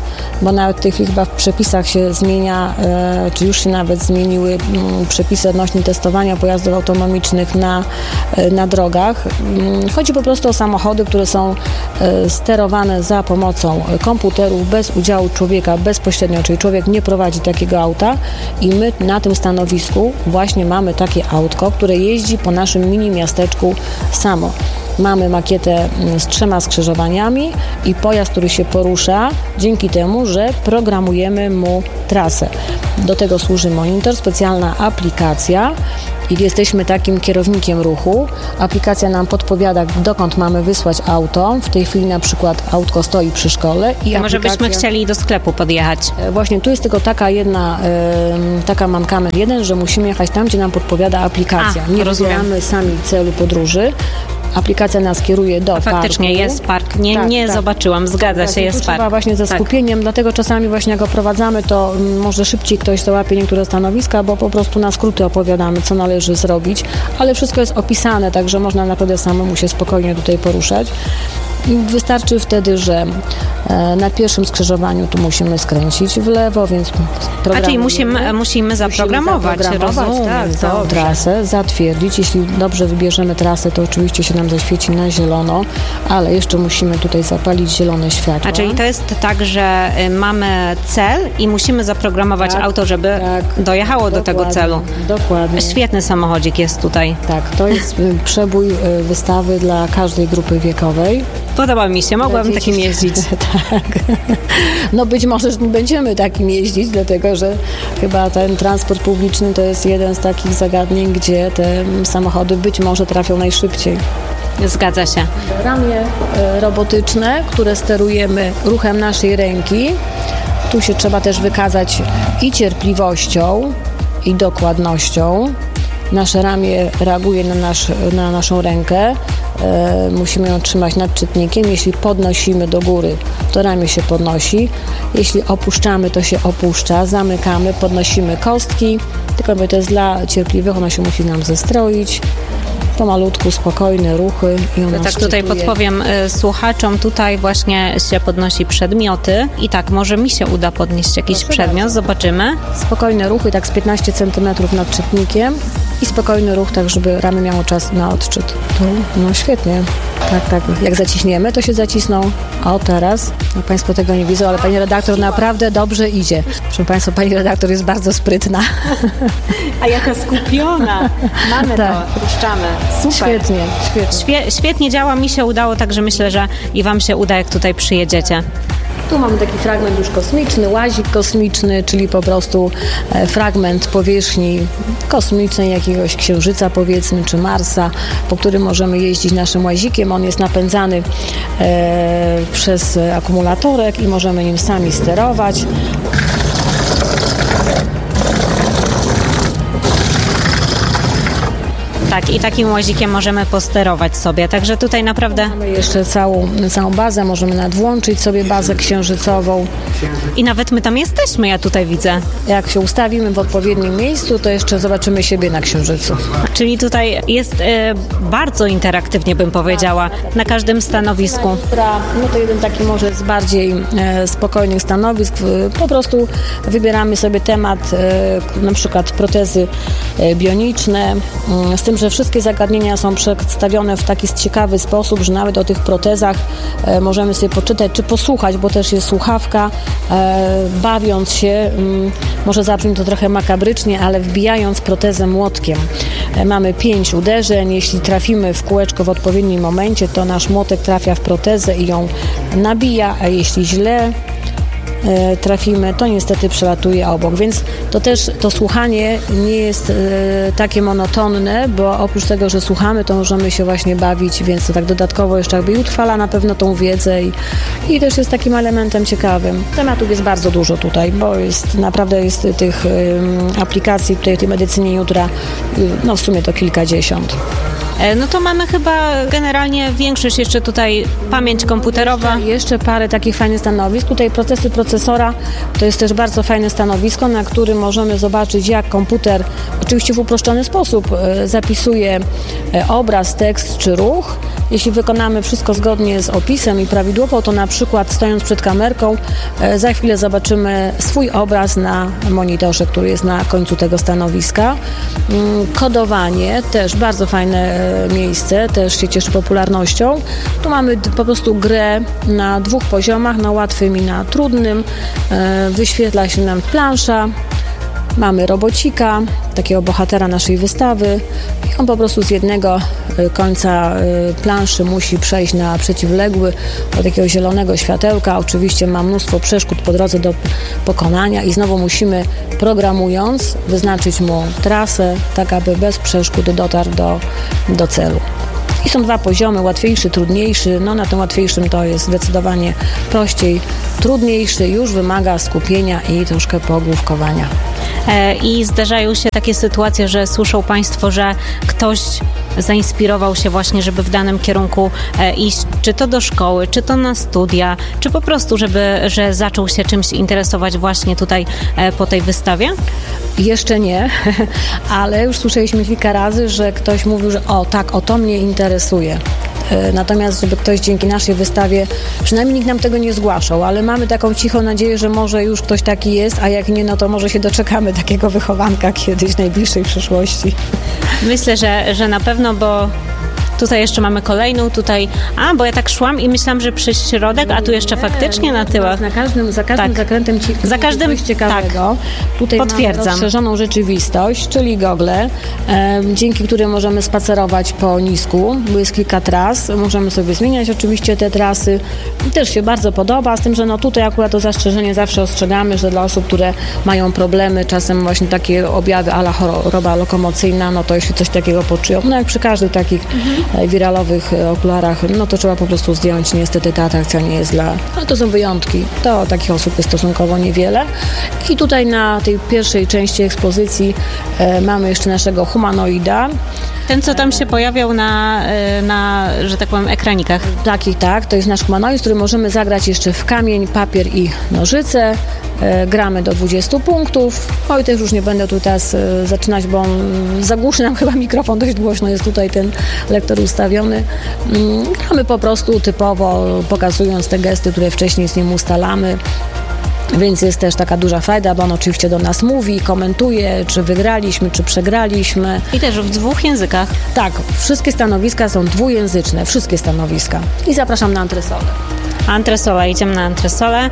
bo nawet w tej chwili chyba w przepisach się zmienia, e, czy już się nawet zmieniły m, przepisy odnośnie testowania pojazdów autonomicznych na, e, na drogach. M, chodzi po prostu o samochody, które są e, sterowane za pomocą komputerów bez udziału człowieka bezpośrednio, czyli człowiek nie prowadzi takiego auta i my na tym stanowisku właśnie mamy takie autko, które jeździ po naszym mini miasteczku samo. Mamy makietę z trzema skrzyżowaniami i pojazd, który się porusza dzięki temu, że programujemy mu trasę. Do tego służy monitor, specjalna aplikacja i jesteśmy takim kierownikiem ruchu. Aplikacja nam podpowiada, dokąd mamy wysłać auto. W tej chwili na przykład autko stoi przy szkole. I to może byśmy chcieli do sklepu podjechać. Właśnie tu jest tylko taka jedna, y, taka mankament jeden, że musimy jechać tam, gdzie nam podpowiada aplikacja. A, nie rozumiem. wybieramy sami celu podróży. Aplikacja nas kieruje do parku. Faktycznie jest park. Nie, tak, nie tak. zobaczyłam. Zgadza tak, się, jest tu park. Trzeba właśnie ze skupieniem, tak. Dlatego czasami właśnie jak go prowadzamy, to może szybciej ktoś załapie niektóre stanowiska, bo po prostu na skróty opowiadamy, co należy zrobić, ale wszystko jest opisane, także można naprawdę samemu się spokojnie tutaj poruszać. Wystarczy wtedy, że na pierwszym skrzyżowaniu tu musimy skręcić w lewo, więc A czyli musimy, musimy zaprogramować, musimy zaprogramować rozumiem, tak, tą trasę, zatwierdzić. Jeśli dobrze wybierzemy trasę, to oczywiście się nam zaświeci na zielono, ale jeszcze musimy tutaj zapalić zielone światło. A czyli to jest tak, że mamy cel i musimy zaprogramować tak, auto, żeby tak, dojechało do tego celu. Dokładnie. Świetny samochodzik jest tutaj. Tak, to jest przebój wystawy dla każdej grupy wiekowej. Podoba mi się, mogłabym takim jeździć. Tak. No być może będziemy takim jeździć, dlatego że chyba ten transport publiczny to jest jeden z takich zagadnień, gdzie te samochody być może trafią najszybciej. Zgadza się. Ramię robotyczne, które sterujemy ruchem naszej ręki. Tu się trzeba też wykazać i cierpliwością, i dokładnością. Nasze ramię reaguje na, nasz, na naszą rękę. E, musimy ją trzymać nad czytnikiem. Jeśli podnosimy do góry, to ramię się podnosi. Jeśli opuszczamy, to się opuszcza. Zamykamy, podnosimy kostki. Tylko mówię, to jest dla cierpliwych, ona się musi nam zestroić. Pomalutku, spokojne ruchy. I ona tak szczytuje. tutaj podpowiem y, słuchaczom, tutaj właśnie się podnosi przedmioty i tak, może mi się uda podnieść jakiś Proszę przedmiot, bardzo. Zobaczymy. Spokojne ruchy, tak z piętnaście centymetrów nad czytnikiem i spokojny ruch, tak żeby ramię miało czas na odczyt. Tu, no świetnie. Tak, tak. Jak zaciśniemy, to się zacisną. O, teraz. No, Państwo tego nie widzą, ale pani redaktor naprawdę dobrze idzie. Proszę Państwa, pani redaktor jest bardzo sprytna. A jaka skupiona. Mamy tak. to, puszczamy. Super. Świetnie, świetnie. Świe, świetnie działa, mi się udało, także myślę, że i Wam się uda, jak tutaj przyjedziecie. Tu mamy taki fragment już kosmiczny, łazik kosmiczny, czyli po prostu e, fragment powierzchni kosmicznej jakiegoś księżyca powiedzmy, czy Marsa, po którym możemy jeździć naszym łazikiem. On jest napędzany e, przez akumulatorek i możemy nim sami sterować. Tak, i takim łazikiem możemy posterować sobie, także tutaj naprawdę... Mamy jeszcze całą, całą bazę, możemy nawet włączyć sobie bazę księżycową. I nawet my tam jesteśmy, ja tutaj widzę. Jak się ustawimy w odpowiednim miejscu, to jeszcze zobaczymy siebie na księżycu. Czyli tutaj jest e, bardzo interaktywnie, bym powiedziała, na każdym stanowisku. No to jeden taki może z bardziej e, spokojnych stanowisk. Po prostu wybieramy sobie temat, e, na przykład protezy e, bioniczne, e, z tym, że wszystkie zagadnienia są przedstawione w taki ciekawy sposób, że nawet o tych protezach e, możemy sobie poczytać, czy posłuchać, bo też jest słuchawka, e, bawiąc się, m, może zabrzmi to trochę makabrycznie, ale wbijając protezę młotkiem. E, mamy pięć uderzeń, jeśli trafimy w kółeczko w odpowiednim momencie, to nasz młotek trafia w protezę i ją nabija, a jeśli źle e, trafimy, to niestety przelatuje obok, więc to też to słuchanie nie jest e, takie monotonne, bo oprócz tego, że słuchamy, to możemy się właśnie bawić, więc to tak dodatkowo jeszcze jakby utrwala na pewno tą wiedzę i, i też jest takim elementem ciekawym. Tematów jest bardzo dużo tutaj, bo jest naprawdę jest tych e, aplikacji tutaj w tej medycynie jutra, no w sumie to kilkadziesiąt. no to mamy chyba generalnie większość jeszcze tutaj pamięć komputerowa. Jeszcze, jeszcze parę takich fajnych stanowisk. Tutaj procesy procesora to jest też bardzo fajne stanowisko, na którym możemy zobaczyć, jak komputer oczywiście w uproszczony sposób zapisuje obraz, tekst czy ruch. Jeśli wykonamy wszystko zgodnie z opisem i prawidłowo, to na przykład stojąc przed kamerką za chwilę zobaczymy swój obraz na monitorze, który jest na końcu tego stanowiska. Kodowanie, też bardzo fajne miejsce, też się cieszy popularnością. Tu mamy po prostu grę na dwóch poziomach, na łatwym i na trudnym. Wyświetla się nam plansza. Mamy robocika, takiego bohatera naszej wystawy i on po prostu z jednego końca planszy musi przejść na przeciwległy do takiego zielonego światełka. Oczywiście ma mnóstwo przeszkód po drodze do pokonania i znowu musimy, programując, wyznaczyć mu trasę, tak aby bez przeszkód dotarł do, do celu. I są dwa poziomy, łatwiejszy, trudniejszy. No na tym łatwiejszym to jest zdecydowanie prościej. Trudniejszy już wymaga skupienia i troszkę pogłówkowania. I zdarzają się takie sytuacje, że słyszą Państwo, że ktoś zainspirował się właśnie, żeby w danym kierunku iść, czy to do szkoły, czy to na studia, czy po prostu, żeby, że zaczął się czymś interesować właśnie tutaj po tej wystawie? Jeszcze nie, ale już słyszeliśmy kilka razy, że ktoś mówił, że o tak, o to mnie interesuje. Natomiast, żeby ktoś dzięki naszej wystawie, przynajmniej nikt nam tego nie zgłaszał, ale mamy taką cichą nadzieję, że może już ktoś taki jest, a jak nie, no to może się doczekamy takiego wychowanka kiedyś w najbliższej przyszłości. Myślę, że, że na pewno, bo tutaj jeszcze mamy kolejną, tutaj, a bo ja tak szłam i myślałam, że przez środek, a tu jeszcze nie, faktycznie na tyłach. Na każdym, za każdym tak. zakrętem ci, za każdym coś ciekawego. Tak. Tutaj potwierdzam. Mamy rozszerzoną rzeczywistość, czyli gogle, e, dzięki którym możemy spacerować po nisku, bo jest kilka tras, możemy sobie zmieniać oczywiście te trasy. Też się bardzo podoba, z tym, że no tutaj akurat to zastrzeżenie zawsze ostrzegamy, że dla osób, które mają problemy, czasem właśnie takie objawy a la choroba lokomocyjna, no to jeśli coś takiego poczują, no jak przy każdych takich mhm. wiralowych okularach, no to trzeba po prostu zdjąć. Niestety ta atrakcja nie jest dla... No to są wyjątki. To takich osób jest stosunkowo niewiele. I tutaj na tej pierwszej części ekspozycji e, mamy jeszcze naszego humanoida. Ten, co tam się pojawiał na, na, że tak powiem, ekranikach. Tak i tak. To jest nasz humanoid, który możemy zagrać jeszcze w kamień, papier i nożyce. E, gramy do dwudziestu punktów. Oj, też już nie będę tu teraz e, zaczynać, bo zagłuszy nam chyba mikrofon. Dość głośno jest tutaj ten lektor ustawiony. Mm, gramy po prostu typowo, pokazując te gesty, które wcześniej z nim ustalamy. Więc jest też taka duża frajda, bo on oczywiście do nas mówi, komentuje, czy wygraliśmy, czy przegraliśmy. I też w dwóch językach. Tak, wszystkie stanowiska są dwujęzyczne, wszystkie stanowiska. I zapraszam na antresolę. Antresola, idziemy na antresolę.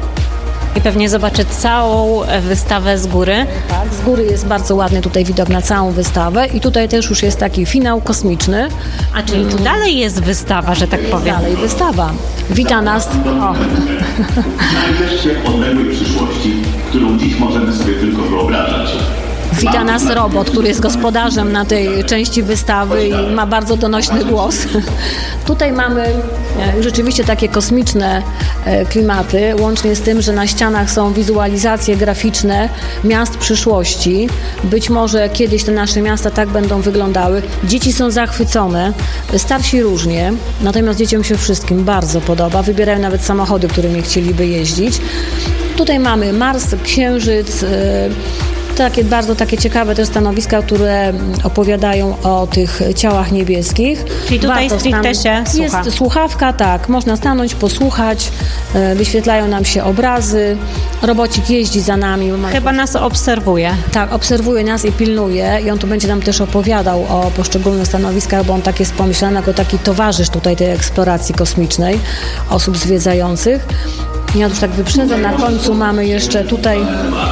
I pewnie zobaczę całą wystawę z góry. Tak, z góry jest bardzo ładny tutaj widok na całą wystawę i tutaj też już jest taki finał kosmiczny. A czyli tu dalej jest wystawa, że tak powiem. Dalej wystawa. Wita nas... O. Znajdziesz się w odległej przyszłości, którą dziś możemy sobie tylko wyobrażać. Wita nas robot, który jest gospodarzem na tej części wystawy i ma bardzo donośny głos. Tutaj mamy rzeczywiście takie kosmiczne klimaty, łącznie z tym, że na ścianach są wizualizacje graficzne miast przyszłości. Być może kiedyś te nasze miasta tak będą wyglądały. Dzieci są zachwycone, starsi różnie, natomiast dzieciom się wszystkim bardzo podoba. Wybierają nawet samochody, którymi chcieliby jeździć. Tutaj mamy Mars, Księżyc, takie bardzo takie ciekawe też stanowiska, które opowiadają o tych ciałach niebieskich. Czyli tutaj stricte się słucha. Jest słuchawka, tak, można stanąć, posłuchać, wyświetlają nam się obrazy, robocik jeździ za nami. Chyba nas obserwuje. Tak, obserwuje nas i pilnuje i on tu będzie nam też opowiadał o poszczególnych stanowiskach, bo on tak jest pomyślany jako taki towarzysz tutaj tej eksploracji kosmicznej osób zwiedzających. Ja już tak wyprzedzę, na końcu mamy jeszcze tutaj...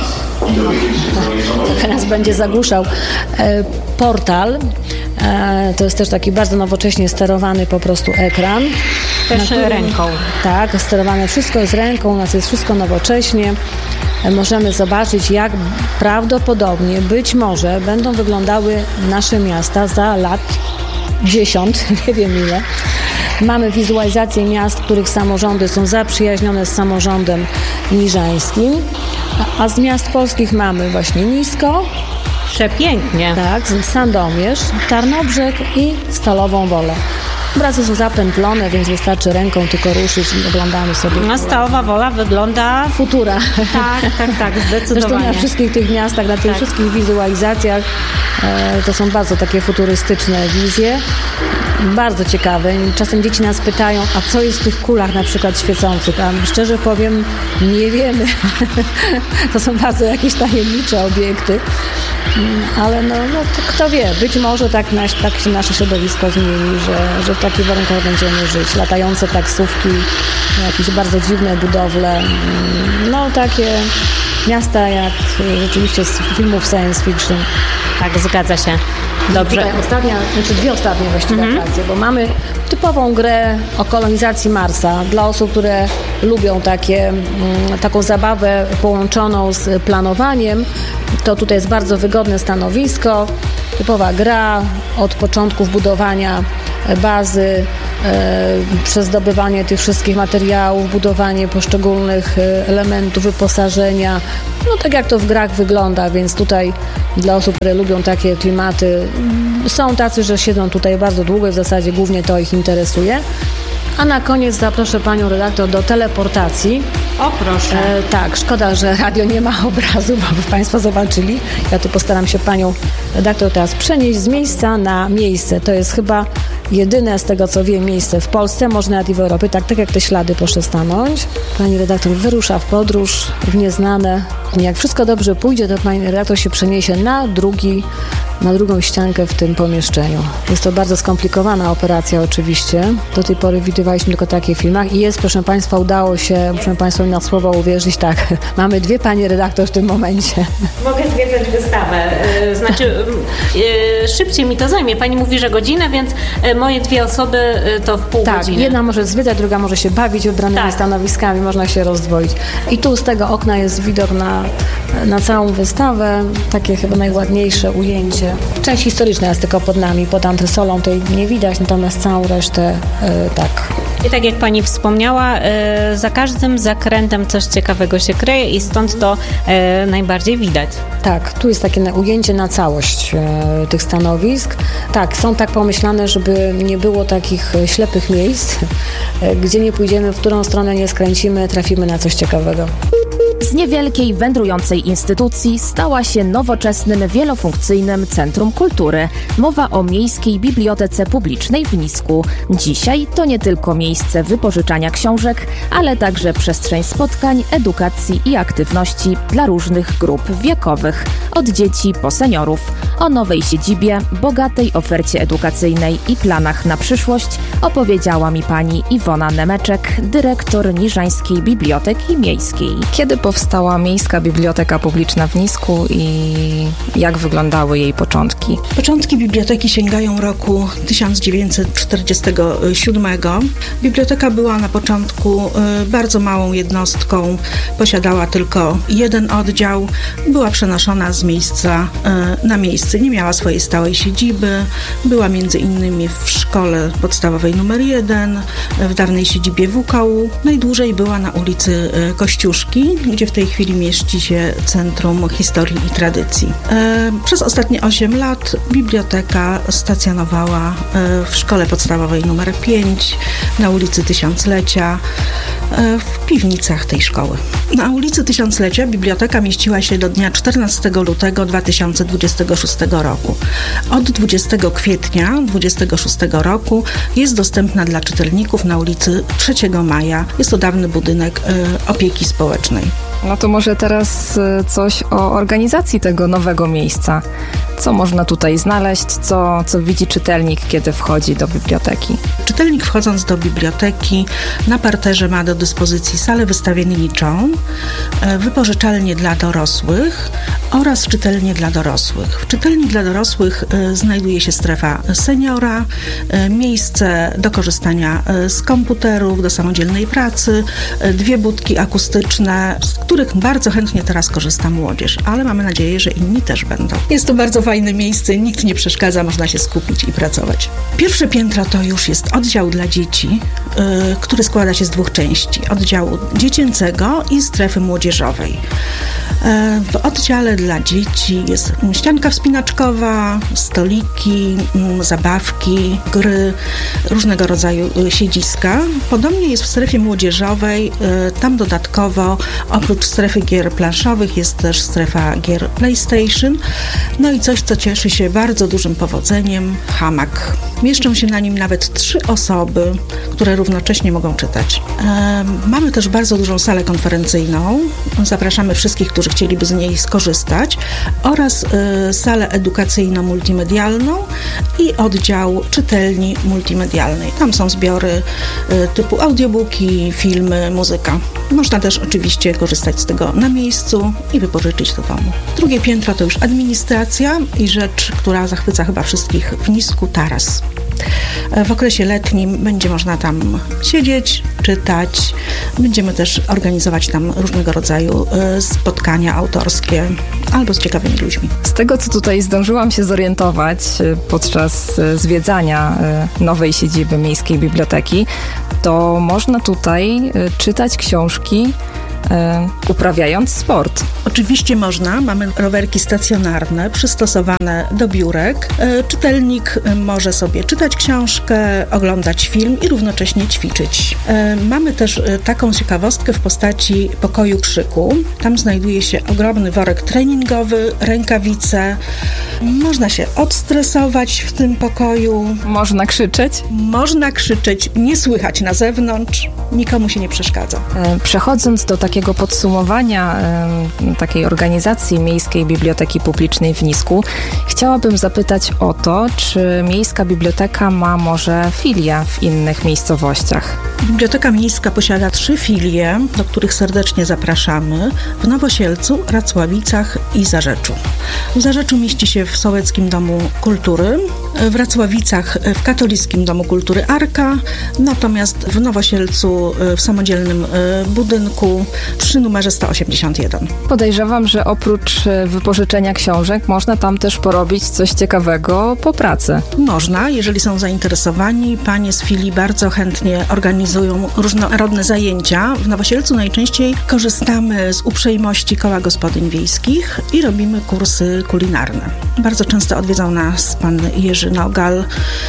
Trochę nas będzie zagłuszał. Portal. To jest też taki bardzo nowocześnie sterowany po prostu ekran. Też którym, ręką. Tak, sterowane wszystko jest ręką, u nas jest wszystko nowocześnie. Możemy zobaczyć, jak prawdopodobnie, być może, będą wyglądały nasze miasta za lat dziesiąt, nie wiem ile. Mamy wizualizację miast, których samorządy są zaprzyjaźnione z samorządem niżańskim, a z miast polskich mamy właśnie Nisko, Przepięknie. Tak, Sandomierz, Tarnobrzeg i Stalową Wolę. Obrazy są zapętlone, więc wystarczy ręką tylko ruszyć i oglądamy sobie. No, Stalowa Wola wygląda... Futura. Tak, tak, tak, zdecydowanie. Zresztą na wszystkich tych miastach, na tych tak. wszystkich wizualizacjach e, to są bardzo takie futurystyczne wizje. Bardzo ciekawe. Czasem dzieci nas pytają, a co jest w tych kulach na przykład świecących? A szczerze powiem, nie wiemy. To są bardzo jakieś tajemnicze obiekty. Ale no, no to kto wie, być może tak, nasz, tak się nasze środowisko zmieni, że, że w takich warunkach będziemy żyć. Latające taksówki, jakieś bardzo dziwne budowle, no takie miasta jak rzeczywiście z filmów science fiction. Tak, zgadza się. Dobrze. Tutaj ostatnia, znaczy dwie ostatnie właściwie mhm. atrakcje, bo mamy typową grę o kolonizacji Marsa dla osób, które lubią takie, taką zabawę połączoną z planowaniem. To tutaj jest bardzo wygodne stanowisko, typowa gra od początków budowania bazy, e, przez zdobywanie tych wszystkich materiałów, budowanie poszczególnych elementów wyposażenia. No tak jak to w grach wygląda, więc tutaj dla osób, które lubią takie klimaty, są tacy, że siedzą tutaj bardzo długo i w zasadzie głównie to ich interesuje. A na koniec zaproszę panią redaktor do teleportacji. O, proszę. E, tak, szkoda, że radio nie ma obrazu, bo by państwo zobaczyli. Ja tu postaram się panią redaktor teraz przenieść z miejsca na miejsce. To jest chyba jedyne, z tego co wiem, miejsce w Polsce, może nawet i w Europie. Tak, tak jak te ślady proszę stanąć. Pani redaktor wyrusza w podróż, w nieznane. Jak wszystko dobrze pójdzie, to pani redaktor się przeniesie na drugi, na drugą ściankę w tym pomieszczeniu. Jest to bardzo skomplikowana operacja oczywiście. Do tej pory widywaliśmy tylko takie w filmach i jest, proszę państwa, udało się, proszę państwa, na słowo uwierzyć, tak, mamy dwie panie redaktor w tym momencie. Mogę zwiedzać wystawę, znaczy szybciej mi to zajmie. Pani mówi, że godzinę, więc moje dwie osoby to w pół tak, godziny. Tak, jedna może zwiedzać, druga może się bawić wybranymi tak. stanowiskami, można się rozdwoić. I tu z tego okna jest widok na, na całą wystawę, takie chyba najładniejsze ujęcie. Część historyczna jest tylko pod nami, pod antresolą tej nie widać, natomiast całą resztę yy, tak. I tak jak pani wspomniała, yy, za każdym zakrętem coś ciekawego się kryje i stąd to yy, najbardziej widać. Tak, tu jest takie ujęcie na całość yy, tych stanowisk. Tak, są tak pomyślane, żeby nie było takich ślepych miejsc, yy, gdzie nie pójdziemy, w którą stronę nie skręcimy, trafimy na coś ciekawego. Z niewielkiej, wędrującej instytucji stała się nowoczesnym, wielofunkcyjnym centrum kultury. Mowa o Miejskiej Bibliotece Publicznej w Nisku. Dzisiaj to nie tylko miejsce wypożyczania książek, ale także przestrzeń spotkań, edukacji i aktywności dla różnych grup wiekowych, od dzieci po seniorów. O nowej siedzibie, bogatej ofercie edukacyjnej i planach na przyszłość opowiedziała mi pani Iwona Nemeczek, dyrektor Niżańskiej Biblioteki Miejskiej. Kiedy powstała Miejska Biblioteka Publiczna w Nisku i jak wyglądały jej początki? Początki biblioteki sięgają roku tysiąc dziewięćset czterdziestego siódmego. Biblioteka była na początku bardzo małą jednostką, posiadała tylko jeden oddział, była przenoszona z miejsca na miejsce, nie miała swojej stałej siedziby, była między innymi w szkole podstawowej numer jeden, w dawnej siedzibie W K U, najdłużej była na ulicy Kościuszki, gdzie w tej chwili mieści się Centrum Historii i Tradycji. Przez ostatnie osiem lat biblioteka stacjonowała w szkole podstawowej numer pięć, na ulicy Tysiąclecia, w piwnicach tej szkoły. Na ulicy Tysiąclecia biblioteka mieściła się do dnia czternastego lutego dwa tysiące dwudziestego szóstego roku. Od dwudziestego kwietnia dwudziestego szóstego roku jest dostępna dla czytelników na ulicy trzeciego maja. Jest to dawny budynek y, opieki społecznej. No to może teraz coś o organizacji tego nowego miejsca. Co można tutaj znaleźć, co, co widzi czytelnik, kiedy wchodzi do biblioteki? Czytelnik wchodząc do biblioteki na parterze ma do dyspozycji salę wystawienniczą, wypożyczalnię dla dorosłych oraz czytelnię dla dorosłych. W czytelni dla dorosłych znajduje się strefa seniora, miejsce do korzystania z komputerów, do samodzielnej pracy, dwie budki akustyczne, z których bardzo chętnie teraz korzysta młodzież, ale mamy nadzieję, że inni też będą. Jest to bardzo fajne miejsce, nikt nie przeszkadza, można się skupić i pracować. Pierwsze piętro to już jest oddział dla dzieci, który składa się z dwóch części. Oddziału dziecięcego i strefy młodzieżowej. W oddziale dla dzieci jest ścianka wspinaczkowa, stoliki, zabawki, gry, różnego rodzaju siedziska. Podobnie jest w strefie młodzieżowej. Tam dodatkowo oprócz strefy gier planszowych jest też strefa gier PlayStation. No i coś, co cieszy się bardzo dużym powodzeniem, hamak. Mieszczą się na nim nawet trzy osoby, które równocześnie mogą czytać. Mamy też bardzo dużą salę konferencyjną. Zapraszamy wszystkich, którzy chcieliby z niej skorzystać, oraz y, salę edukacyjno-multimedialną i oddział czytelni multimedialnej. Tam są zbiory y, typu audiobooki, filmy, muzyka. Można też oczywiście korzystać z tego na miejscu i wypożyczyć do domu. Drugie piętro to już administracja i rzecz, która zachwyca chyba wszystkich w Nisku, taras. W okresie letnim będzie można tam siedzieć, czytać. Będziemy też organizować tam różnego rodzaju spotkania autorskie albo z ciekawymi ludźmi. Z tego, co tutaj zdążyłam się zorientować podczas zwiedzania nowej siedziby Miejskiej Biblioteki, to można tutaj czytać książki uprawiając sport. Oczywiście można. Mamy rowerki stacjonarne, przystosowane do biurek. Czytelnik może sobie czytać książkę, oglądać film i równocześnie ćwiczyć. Mamy też taką ciekawostkę w postaci pokoju krzyku. Tam znajduje się ogromny worek treningowy, rękawice. Można się odstresować w tym pokoju. Można krzyczeć? Można krzyczeć, nie słychać na zewnątrz, nikomu się nie przeszkadza. Przechodząc do takiego podsumowania y, takiej organizacji Miejskiej Biblioteki Publicznej w Nisku, chciałabym zapytać o to, czy Miejska Biblioteka ma może filie w innych miejscowościach? Biblioteka Miejska posiada trzy filie, do których serdecznie zapraszamy: w Nowosielcu, Racławicach i Zarzeczu. W Zarzeczu mieści się w Sołeckim Domu Kultury, w Racławicach w Katolickim Domu Kultury Arka, natomiast w Nowosielcu w samodzielnym budynku przy numerze sto osiemdziesiąt jeden. Podejrzewam, że oprócz wypożyczenia książek można tam też porobić coś ciekawego po pracy. Można, jeżeli są zainteresowani. Panie z filii bardzo chętnie organizują różnorodne zajęcia. W Nowosielcu najczęściej korzystamy z uprzejmości Koła Gospodyń Wiejskich i robimy kursy kulinarne. Bardzo często odwiedzał nas pan Jerzy Nogal.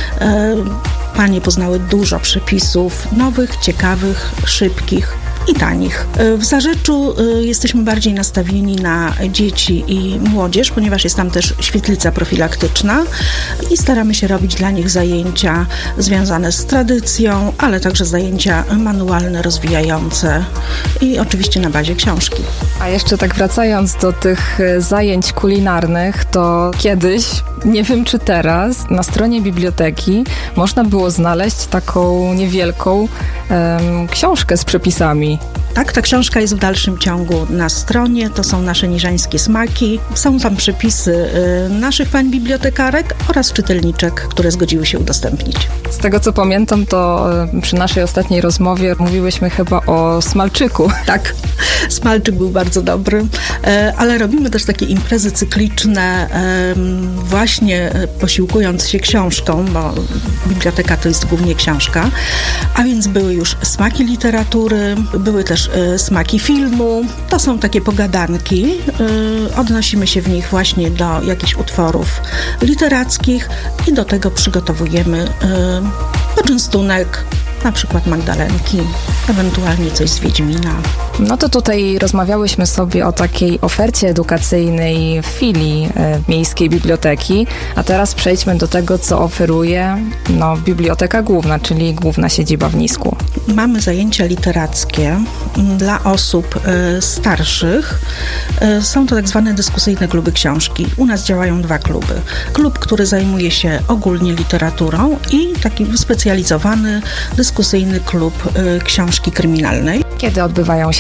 Panie poznały dużo przepisów nowych, ciekawych, szybkich i tanich. W Zarzeczu jesteśmy bardziej nastawieni na dzieci i młodzież, ponieważ jest tam też świetlica profilaktyczna i staramy się robić dla nich zajęcia związane z tradycją, ale także zajęcia manualne, rozwijające i oczywiście na bazie książki. A jeszcze tak wracając do tych zajęć kulinarnych, to kiedyś, nie wiem czy teraz, na stronie biblioteki można było znaleźć taką niewielką um, książkę z przepisami. Tak, ta książka jest w dalszym ciągu na stronie. To są nasze niżańskie smaki. Są tam przepisy y, naszych pań bibliotekarek oraz czytelniczek, które zgodziły się udostępnić. Z tego co pamiętam, to y, przy naszej ostatniej rozmowie mówiłyśmy chyba o smalczyku. Tak, smalczyk był bardzo dobry, y, ale robimy też takie imprezy cykliczne, y, właśnie posiłkując się książką, bo biblioteka to jest głównie książka, a więc były już smaki literatury, były też y, smaki filmu. To są takie pogadanki. Y, odnosimy się w nich właśnie do jakichś utworów literackich i do tego przygotowujemy y, poczęstunek, na przykład magdalenki, ewentualnie coś z Wiedźmina. No to tutaj rozmawiałyśmy sobie o takiej ofercie edukacyjnej w filii e, Miejskiej Biblioteki, a teraz przejdźmy do tego, co oferuje no, Biblioteka Główna, czyli główna siedziba w Nisku. Mamy zajęcia literackie dla osób e, starszych. E, są to tak zwane dyskusyjne kluby książki. U nas działają dwa kluby. Klub, który zajmuje się ogólnie literaturą i taki wyspecjalizowany dyskusyjny klub e, książki kryminalnej. Kiedy odbywają się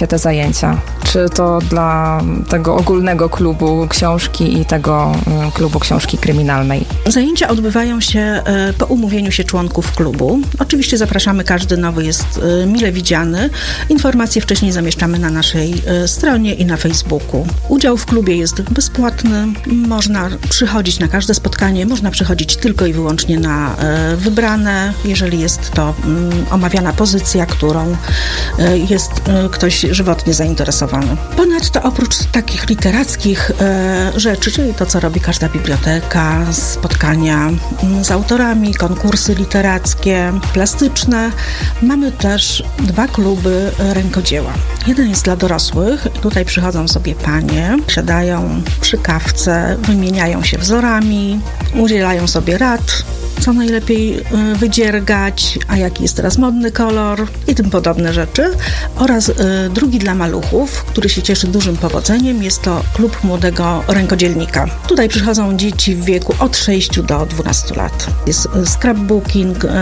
te zajęcia? Czy to dla tego ogólnego klubu książki i tego y, klubu książki kryminalnej? Zajęcia odbywają się y, po umówieniu się członków klubu. Oczywiście zapraszamy, każdy nowy jest y, mile widziany. Informacje wcześniej zamieszczamy na naszej y, stronie i na Facebooku. Udział w klubie jest bezpłatny. Można przychodzić na każde spotkanie, można przychodzić tylko i wyłącznie na y, wybrane, jeżeli jest to y, omawiana pozycja, którą y, jest y, ktoś żywotnie zainteresowany. Ponadto oprócz takich literackich y, rzeczy, czyli to, co robi każda biblioteka, spotkania y, z autorami, konkursy literackie, plastyczne, mamy też dwa kluby rękodzieła. Jeden jest dla dorosłych. Tutaj przychodzą sobie panie, siadają przy kawce, wymieniają się wzorami, udzielają sobie rad, co najlepiej y, wydziergać, a jaki jest teraz modny kolor i tym podobne rzeczy. Oraz y, drugi dla maluchów, który się cieszy dużym powodzeniem, jest to klub młodego rękodzielnika. Tutaj przychodzą dzieci w wieku od sześciu do dwunastu lat. Jest y, scrapbooking, y,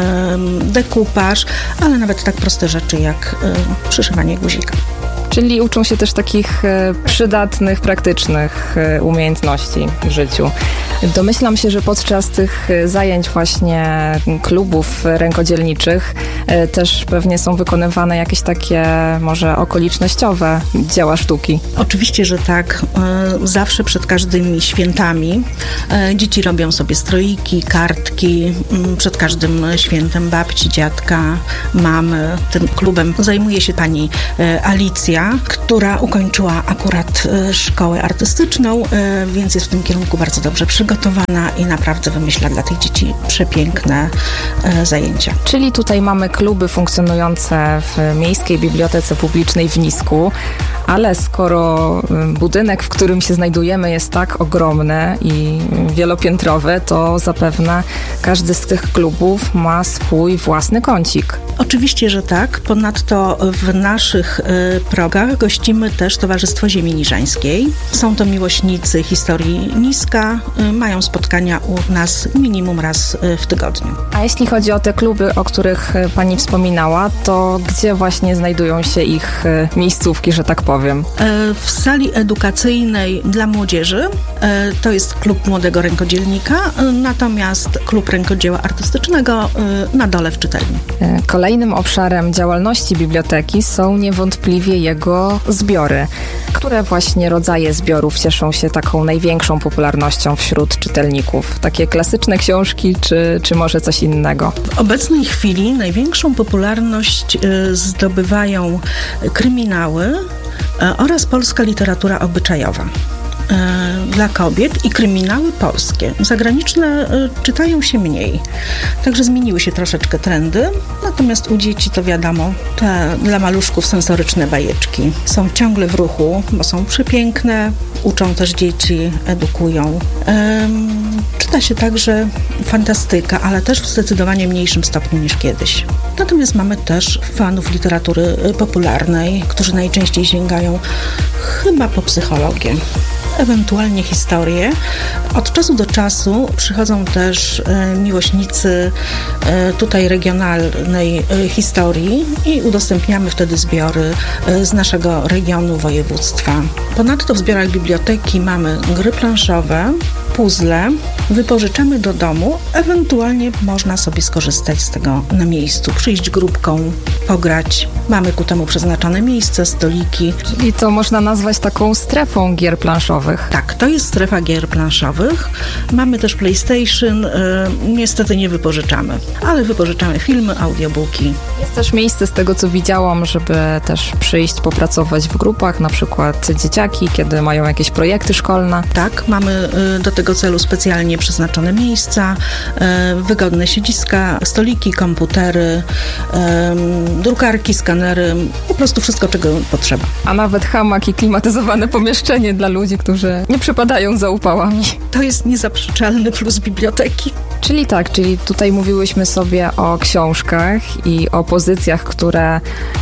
dekupaż, ale nawet tak proste rzeczy jak y, przyszywanie guzika. Czyli uczą się też takich e, przydatnych, praktycznych e, umiejętności w życiu. Domyślam się, że podczas tych zajęć właśnie klubów rękodzielniczych e, też pewnie są wykonywane jakieś takie może okolicznościowe dzieła sztuki. Oczywiście, że tak. E, zawsze przed każdymi świętami e, dzieci robią sobie stroiki, kartki. M, przed każdym świętem babci, dziadka, mamy. Tym klubem zajmuje się pani e, Alicja, która ukończyła akurat e, szkołę artystyczną, e, więc jest w tym kierunku bardzo dobrze przygotowana i naprawdę wymyśla dla tych dzieci przepiękne e, zajęcia. Czyli tutaj mamy kluby funkcjonujące w Miejskiej Bibliotece Publicznej w Nisku, ale skoro budynek, w którym się znajdujemy, jest tak ogromny i wielopiętrowy, to zapewne każdy z tych klubów ma swój własny kącik. Oczywiście, że tak. Ponadto w naszych y, progach gościmy też Towarzystwo Ziemi Niżańskiej. Są to miłośnicy historii Niska. Y, mają spotkania u nas minimum raz y, w tygodniu. A jeśli chodzi o te kluby, o których pani wspominała, to gdzie właśnie znajdują się ich y, miejscówki, że tak powiem? Y, w sali edukacyjnej dla młodzieży y, to jest klub młodego rękodzielnika, y, natomiast klub rękodzieła artystycznego y, na dole w czytelni. Y, Kolejnym obszarem działalności biblioteki są niewątpliwie jego zbiory. Które właśnie rodzaje zbiorów cieszą się taką największą popularnością wśród czytelników? Takie klasyczne książki, czy, czy może coś innego? W obecnej chwili największą popularność zdobywają kryminały oraz polska literatura obyczajowa dla kobiet i kryminały polskie. Zagraniczne czytają się mniej. Także zmieniły się troszeczkę trendy. Natomiast u dzieci to wiadomo, te dla maluszków sensoryczne bajeczki są ciągle w ruchu, bo są przepiękne, uczą też dzieci, edukują. Um, czyta się także fantastyka, ale też w zdecydowanie mniejszym stopniu niż kiedyś. Natomiast mamy też fanów literatury popularnej, którzy najczęściej sięgają chyba po psychologię, ewentualnie historię. Od czasu do czasu przychodzą też e, miłośnicy e, tutaj regionalnej e, historii i udostępniamy wtedy zbiory e, z naszego regionu, województwa. Ponadto w zbiorach biblioteki mamy gry planszowe, puzzle, wypożyczamy do domu, ewentualnie można sobie skorzystać z tego na miejscu, przyjść grupką, pograć. Mamy ku temu przeznaczone miejsce, stoliki. Czyli to można nazwać taką strefą gier planszowych. Tak, to jest strefa gier planszowych. Mamy też PlayStation, y, niestety nie wypożyczamy, ale wypożyczamy filmy, audiobooki. Jest też miejsce, z tego co widziałam, żeby też przyjść, popracować w grupach, na przykład dzieciaki, kiedy mają jakieś projekty szkolne. Tak, mamy y, do tego celu specjalnie przeznaczone miejsca, y, wygodne siedziska, stoliki, komputery, y, drukarki, skanery, po prostu wszystko, czego potrzeba. A nawet hamak i klimatyzowane pomieszczenie dla ludzi, którzy nie przypadają za upałami. To jest niezaprzeczalny plus biblioteki. Czyli tak, czyli tutaj mówiłyśmy sobie o książkach i o pozycjach, które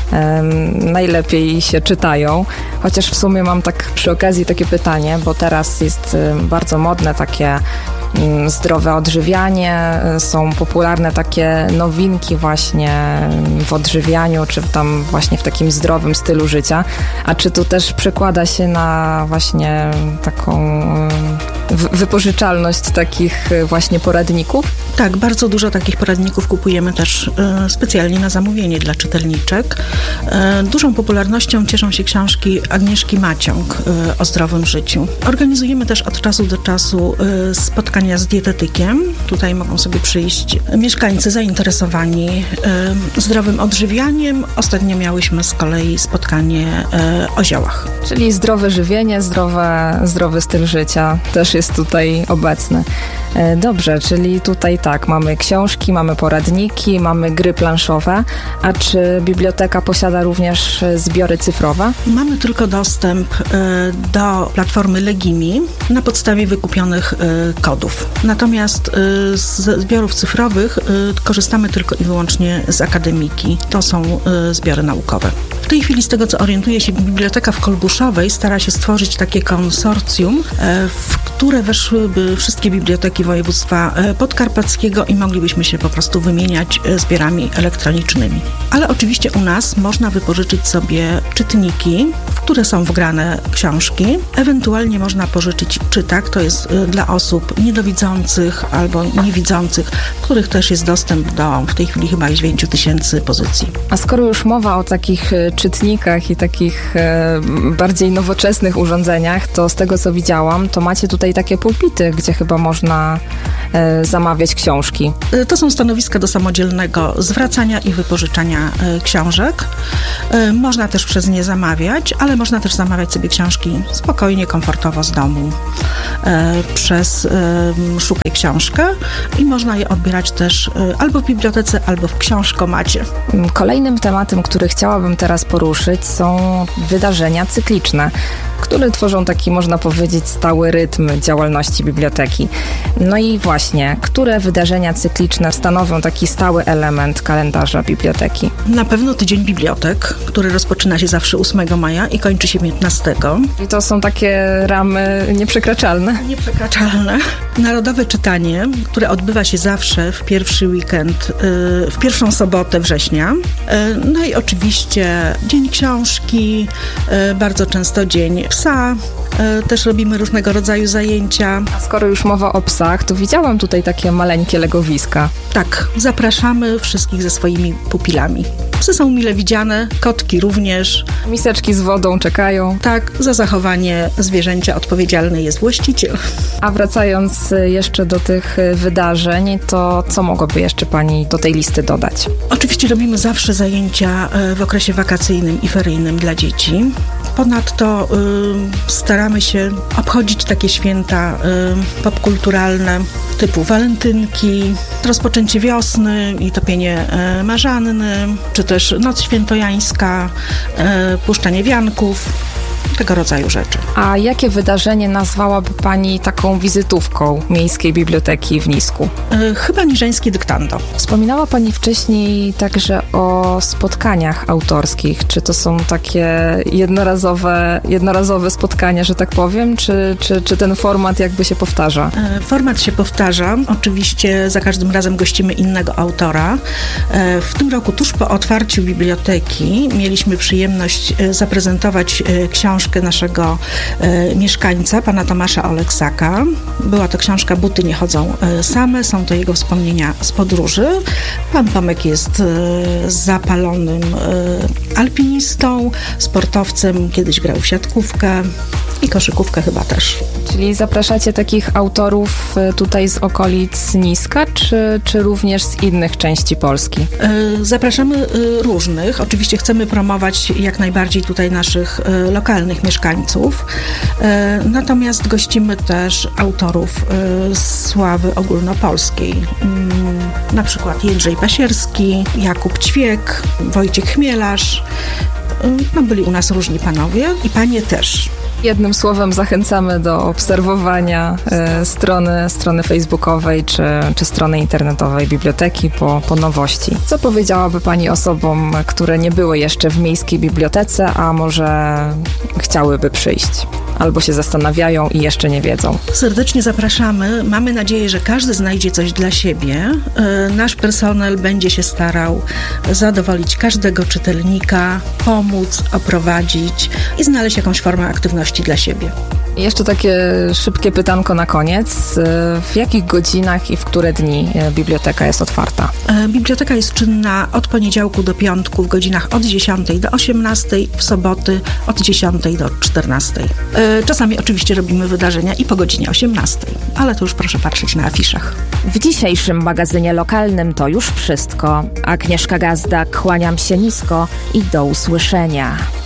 um, najlepiej się czytają. Chociaż w sumie mam tak przy okazji takie pytanie, bo teraz jest um, bardzo modne takie zdrowe odżywianie, są popularne takie nowinki właśnie w odżywianiu, czy tam właśnie w takim zdrowym stylu życia. A czy to też przekłada się na właśnie taką wypożyczalność takich właśnie poradników? Tak, bardzo dużo takich poradników kupujemy też e, specjalnie na zamówienie dla czytelniczek. E, dużą popularnością cieszą się książki Agnieszki Maciąg e, o zdrowym życiu. Organizujemy też od czasu do czasu e, spotkania z dietetykiem. Tutaj mogą sobie przyjść mieszkańcy zainteresowani e, zdrowym odżywianiem. Ostatnio miałyśmy z kolei spotkanie e, o ziołach. Czyli zdrowe żywienie, zdrowe, zdrowy styl życia też jest tutaj obecny. E, dobrze, czyli tutaj tak, mamy książki, mamy poradniki, mamy gry planszowe, a czy biblioteka posiada również zbiory cyfrowe? Mamy tylko dostęp y, do platformy Legimi na podstawie wykupionych y, kodów. Natomiast y, z zbiorów cyfrowych y, korzystamy tylko i wyłącznie z akademiki. To są y, zbiory naukowe. W tej chwili, z tego co orientuję się, Biblioteka w Kolbuszowej stara się stworzyć takie konsorcjum, y, w które weszłyby wszystkie biblioteki województwa y, podkarpackiego i moglibyśmy się po prostu wymieniać zbiorami elektronicznymi. Ale oczywiście u nas można wypożyczyć sobie czytniki, w które są wgrane książki. Ewentualnie można pożyczyć czytak, to jest dla osób niedowidzących albo niewidzących, których też jest dostęp do w tej chwili chyba dziewięć tysięcy pozycji. A skoro już mowa o takich czytnikach i takich e, bardziej nowoczesnych urządzeniach, to z tego co widziałam, to macie tutaj takie pulpity, gdzie chyba można e, zamawiać książki. To są stanowiska do samodzielnego zwracania i wypożyczania e, książek. E, można też przez nie zamawiać, ale można też zamawiać sobie książki spokojnie, komfortowo z domu e, przez e, Szukaj Książkę i można je odbierać też e, albo w bibliotece, albo w książkomacie. Kolejnym tematem, który chciałabym teraz poruszyć, są wydarzenia cykliczne, które tworzą taki, można powiedzieć, stały rytm działalności biblioteki. No i właśnie, które wydarzenia cykliczne stanowią taki stały element kalendarza biblioteki? Na pewno Tydzień Bibliotek, który rozpoczyna się zawsze ósmego maja i kończy się piętnastego. I to są takie ramy nieprzekraczalne? Nieprzekraczalne. Narodowe czytanie, które odbywa się zawsze w pierwszy weekend, w pierwszą sobotę września. No i oczywiście Dzień Książki, bardzo często Dzień Psa. Też robimy różnego rodzaju zajęcia. A skoro już mowa o psach, to widziałam tutaj takie maleńkie legowiska. Tak, zapraszamy wszystkich ze swoimi pupilami. Psy są mile widziane, kotki również. Miseczki z wodą czekają. Tak, za zachowanie zwierzęcia odpowiedzialny jest właściciel. A wracając jeszcze do tych wydarzeń, to co mogłaby jeszcze Pani do tej listy dodać? Oczywiście robimy zawsze zajęcia w okresie wakacyjnym i feryjnym dla dzieci. Ponadto y, staramy się obchodzić takie święta y, popkulturalne typu walentynki, rozpoczęcie wiosny i topienie y, marzanny, czy też Noc Świętojańska, y, puszczanie wianków. Tego rodzaju rzeczy. A jakie wydarzenie nazwałaby Pani taką wizytówką Miejskiej Biblioteki w Nisku? Yy, chyba Niżeńskie Dyktando. Wspominała Pani wcześniej także o spotkaniach autorskich. Czy to są takie jednorazowe, jednorazowe spotkania, że tak powiem, czy, czy, czy ten format jakby się powtarza? Yy, format się powtarza. Oczywiście za każdym razem gościmy innego autora. Yy, w tym roku tuż po otwarciu biblioteki mieliśmy przyjemność yy, zaprezentować yy, książkę naszego e, mieszkańca, pana Tomasza Oleksaka. Była to książka Buty nie chodzą e, same, są to jego wspomnienia z podróży. Pan Tomek jest e, zapalonym e, alpinistą, sportowcem, kiedyś grał w siatkówkę i koszykówkę chyba też. Czyli zapraszacie takich autorów tutaj z okolic Niska, czy, czy również z innych części Polski? E, zapraszamy e, różnych. Oczywiście chcemy promować jak najbardziej tutaj naszych e, lokalnych mieszkańców. E, natomiast gościmy też autorów e, z sławy ogólnopolskiej. Mm, na przykład Jędrzej Pasierski, Jakub Ćwiek, Wojciech Chmielarz. E, no byli u nas różni panowie i panie też. Jednym słowem zachęcamy do obserwowania e, strony, strony facebookowej czy, czy strony internetowej biblioteki po, po nowości. Co powiedziałaby Pani osobom, które nie były jeszcze w miejskiej bibliotece, a może chciałyby przyjść? Albo się zastanawiają i jeszcze nie wiedzą. Serdecznie zapraszamy. Mamy nadzieję, że każdy znajdzie coś dla siebie. Nasz personel będzie się starał zadowolić każdego czytelnika, pomóc, oprowadzić i znaleźć jakąś formę aktywności dla siebie. I jeszcze takie szybkie pytanko na koniec. W jakich godzinach i w które dni biblioteka jest otwarta? Biblioteka jest czynna od poniedziałku do piątku w godzinach od dziesiątej do osiemnastej, w soboty od dziesiątej do czternastej. Czasami oczywiście robimy wydarzenia i po godzinie osiemnastej, ale to już proszę patrzeć na afiszach. W dzisiejszym magazynie lokalnym to już wszystko. Agnieszka Gazda, kłaniam się nisko i do usłyszenia.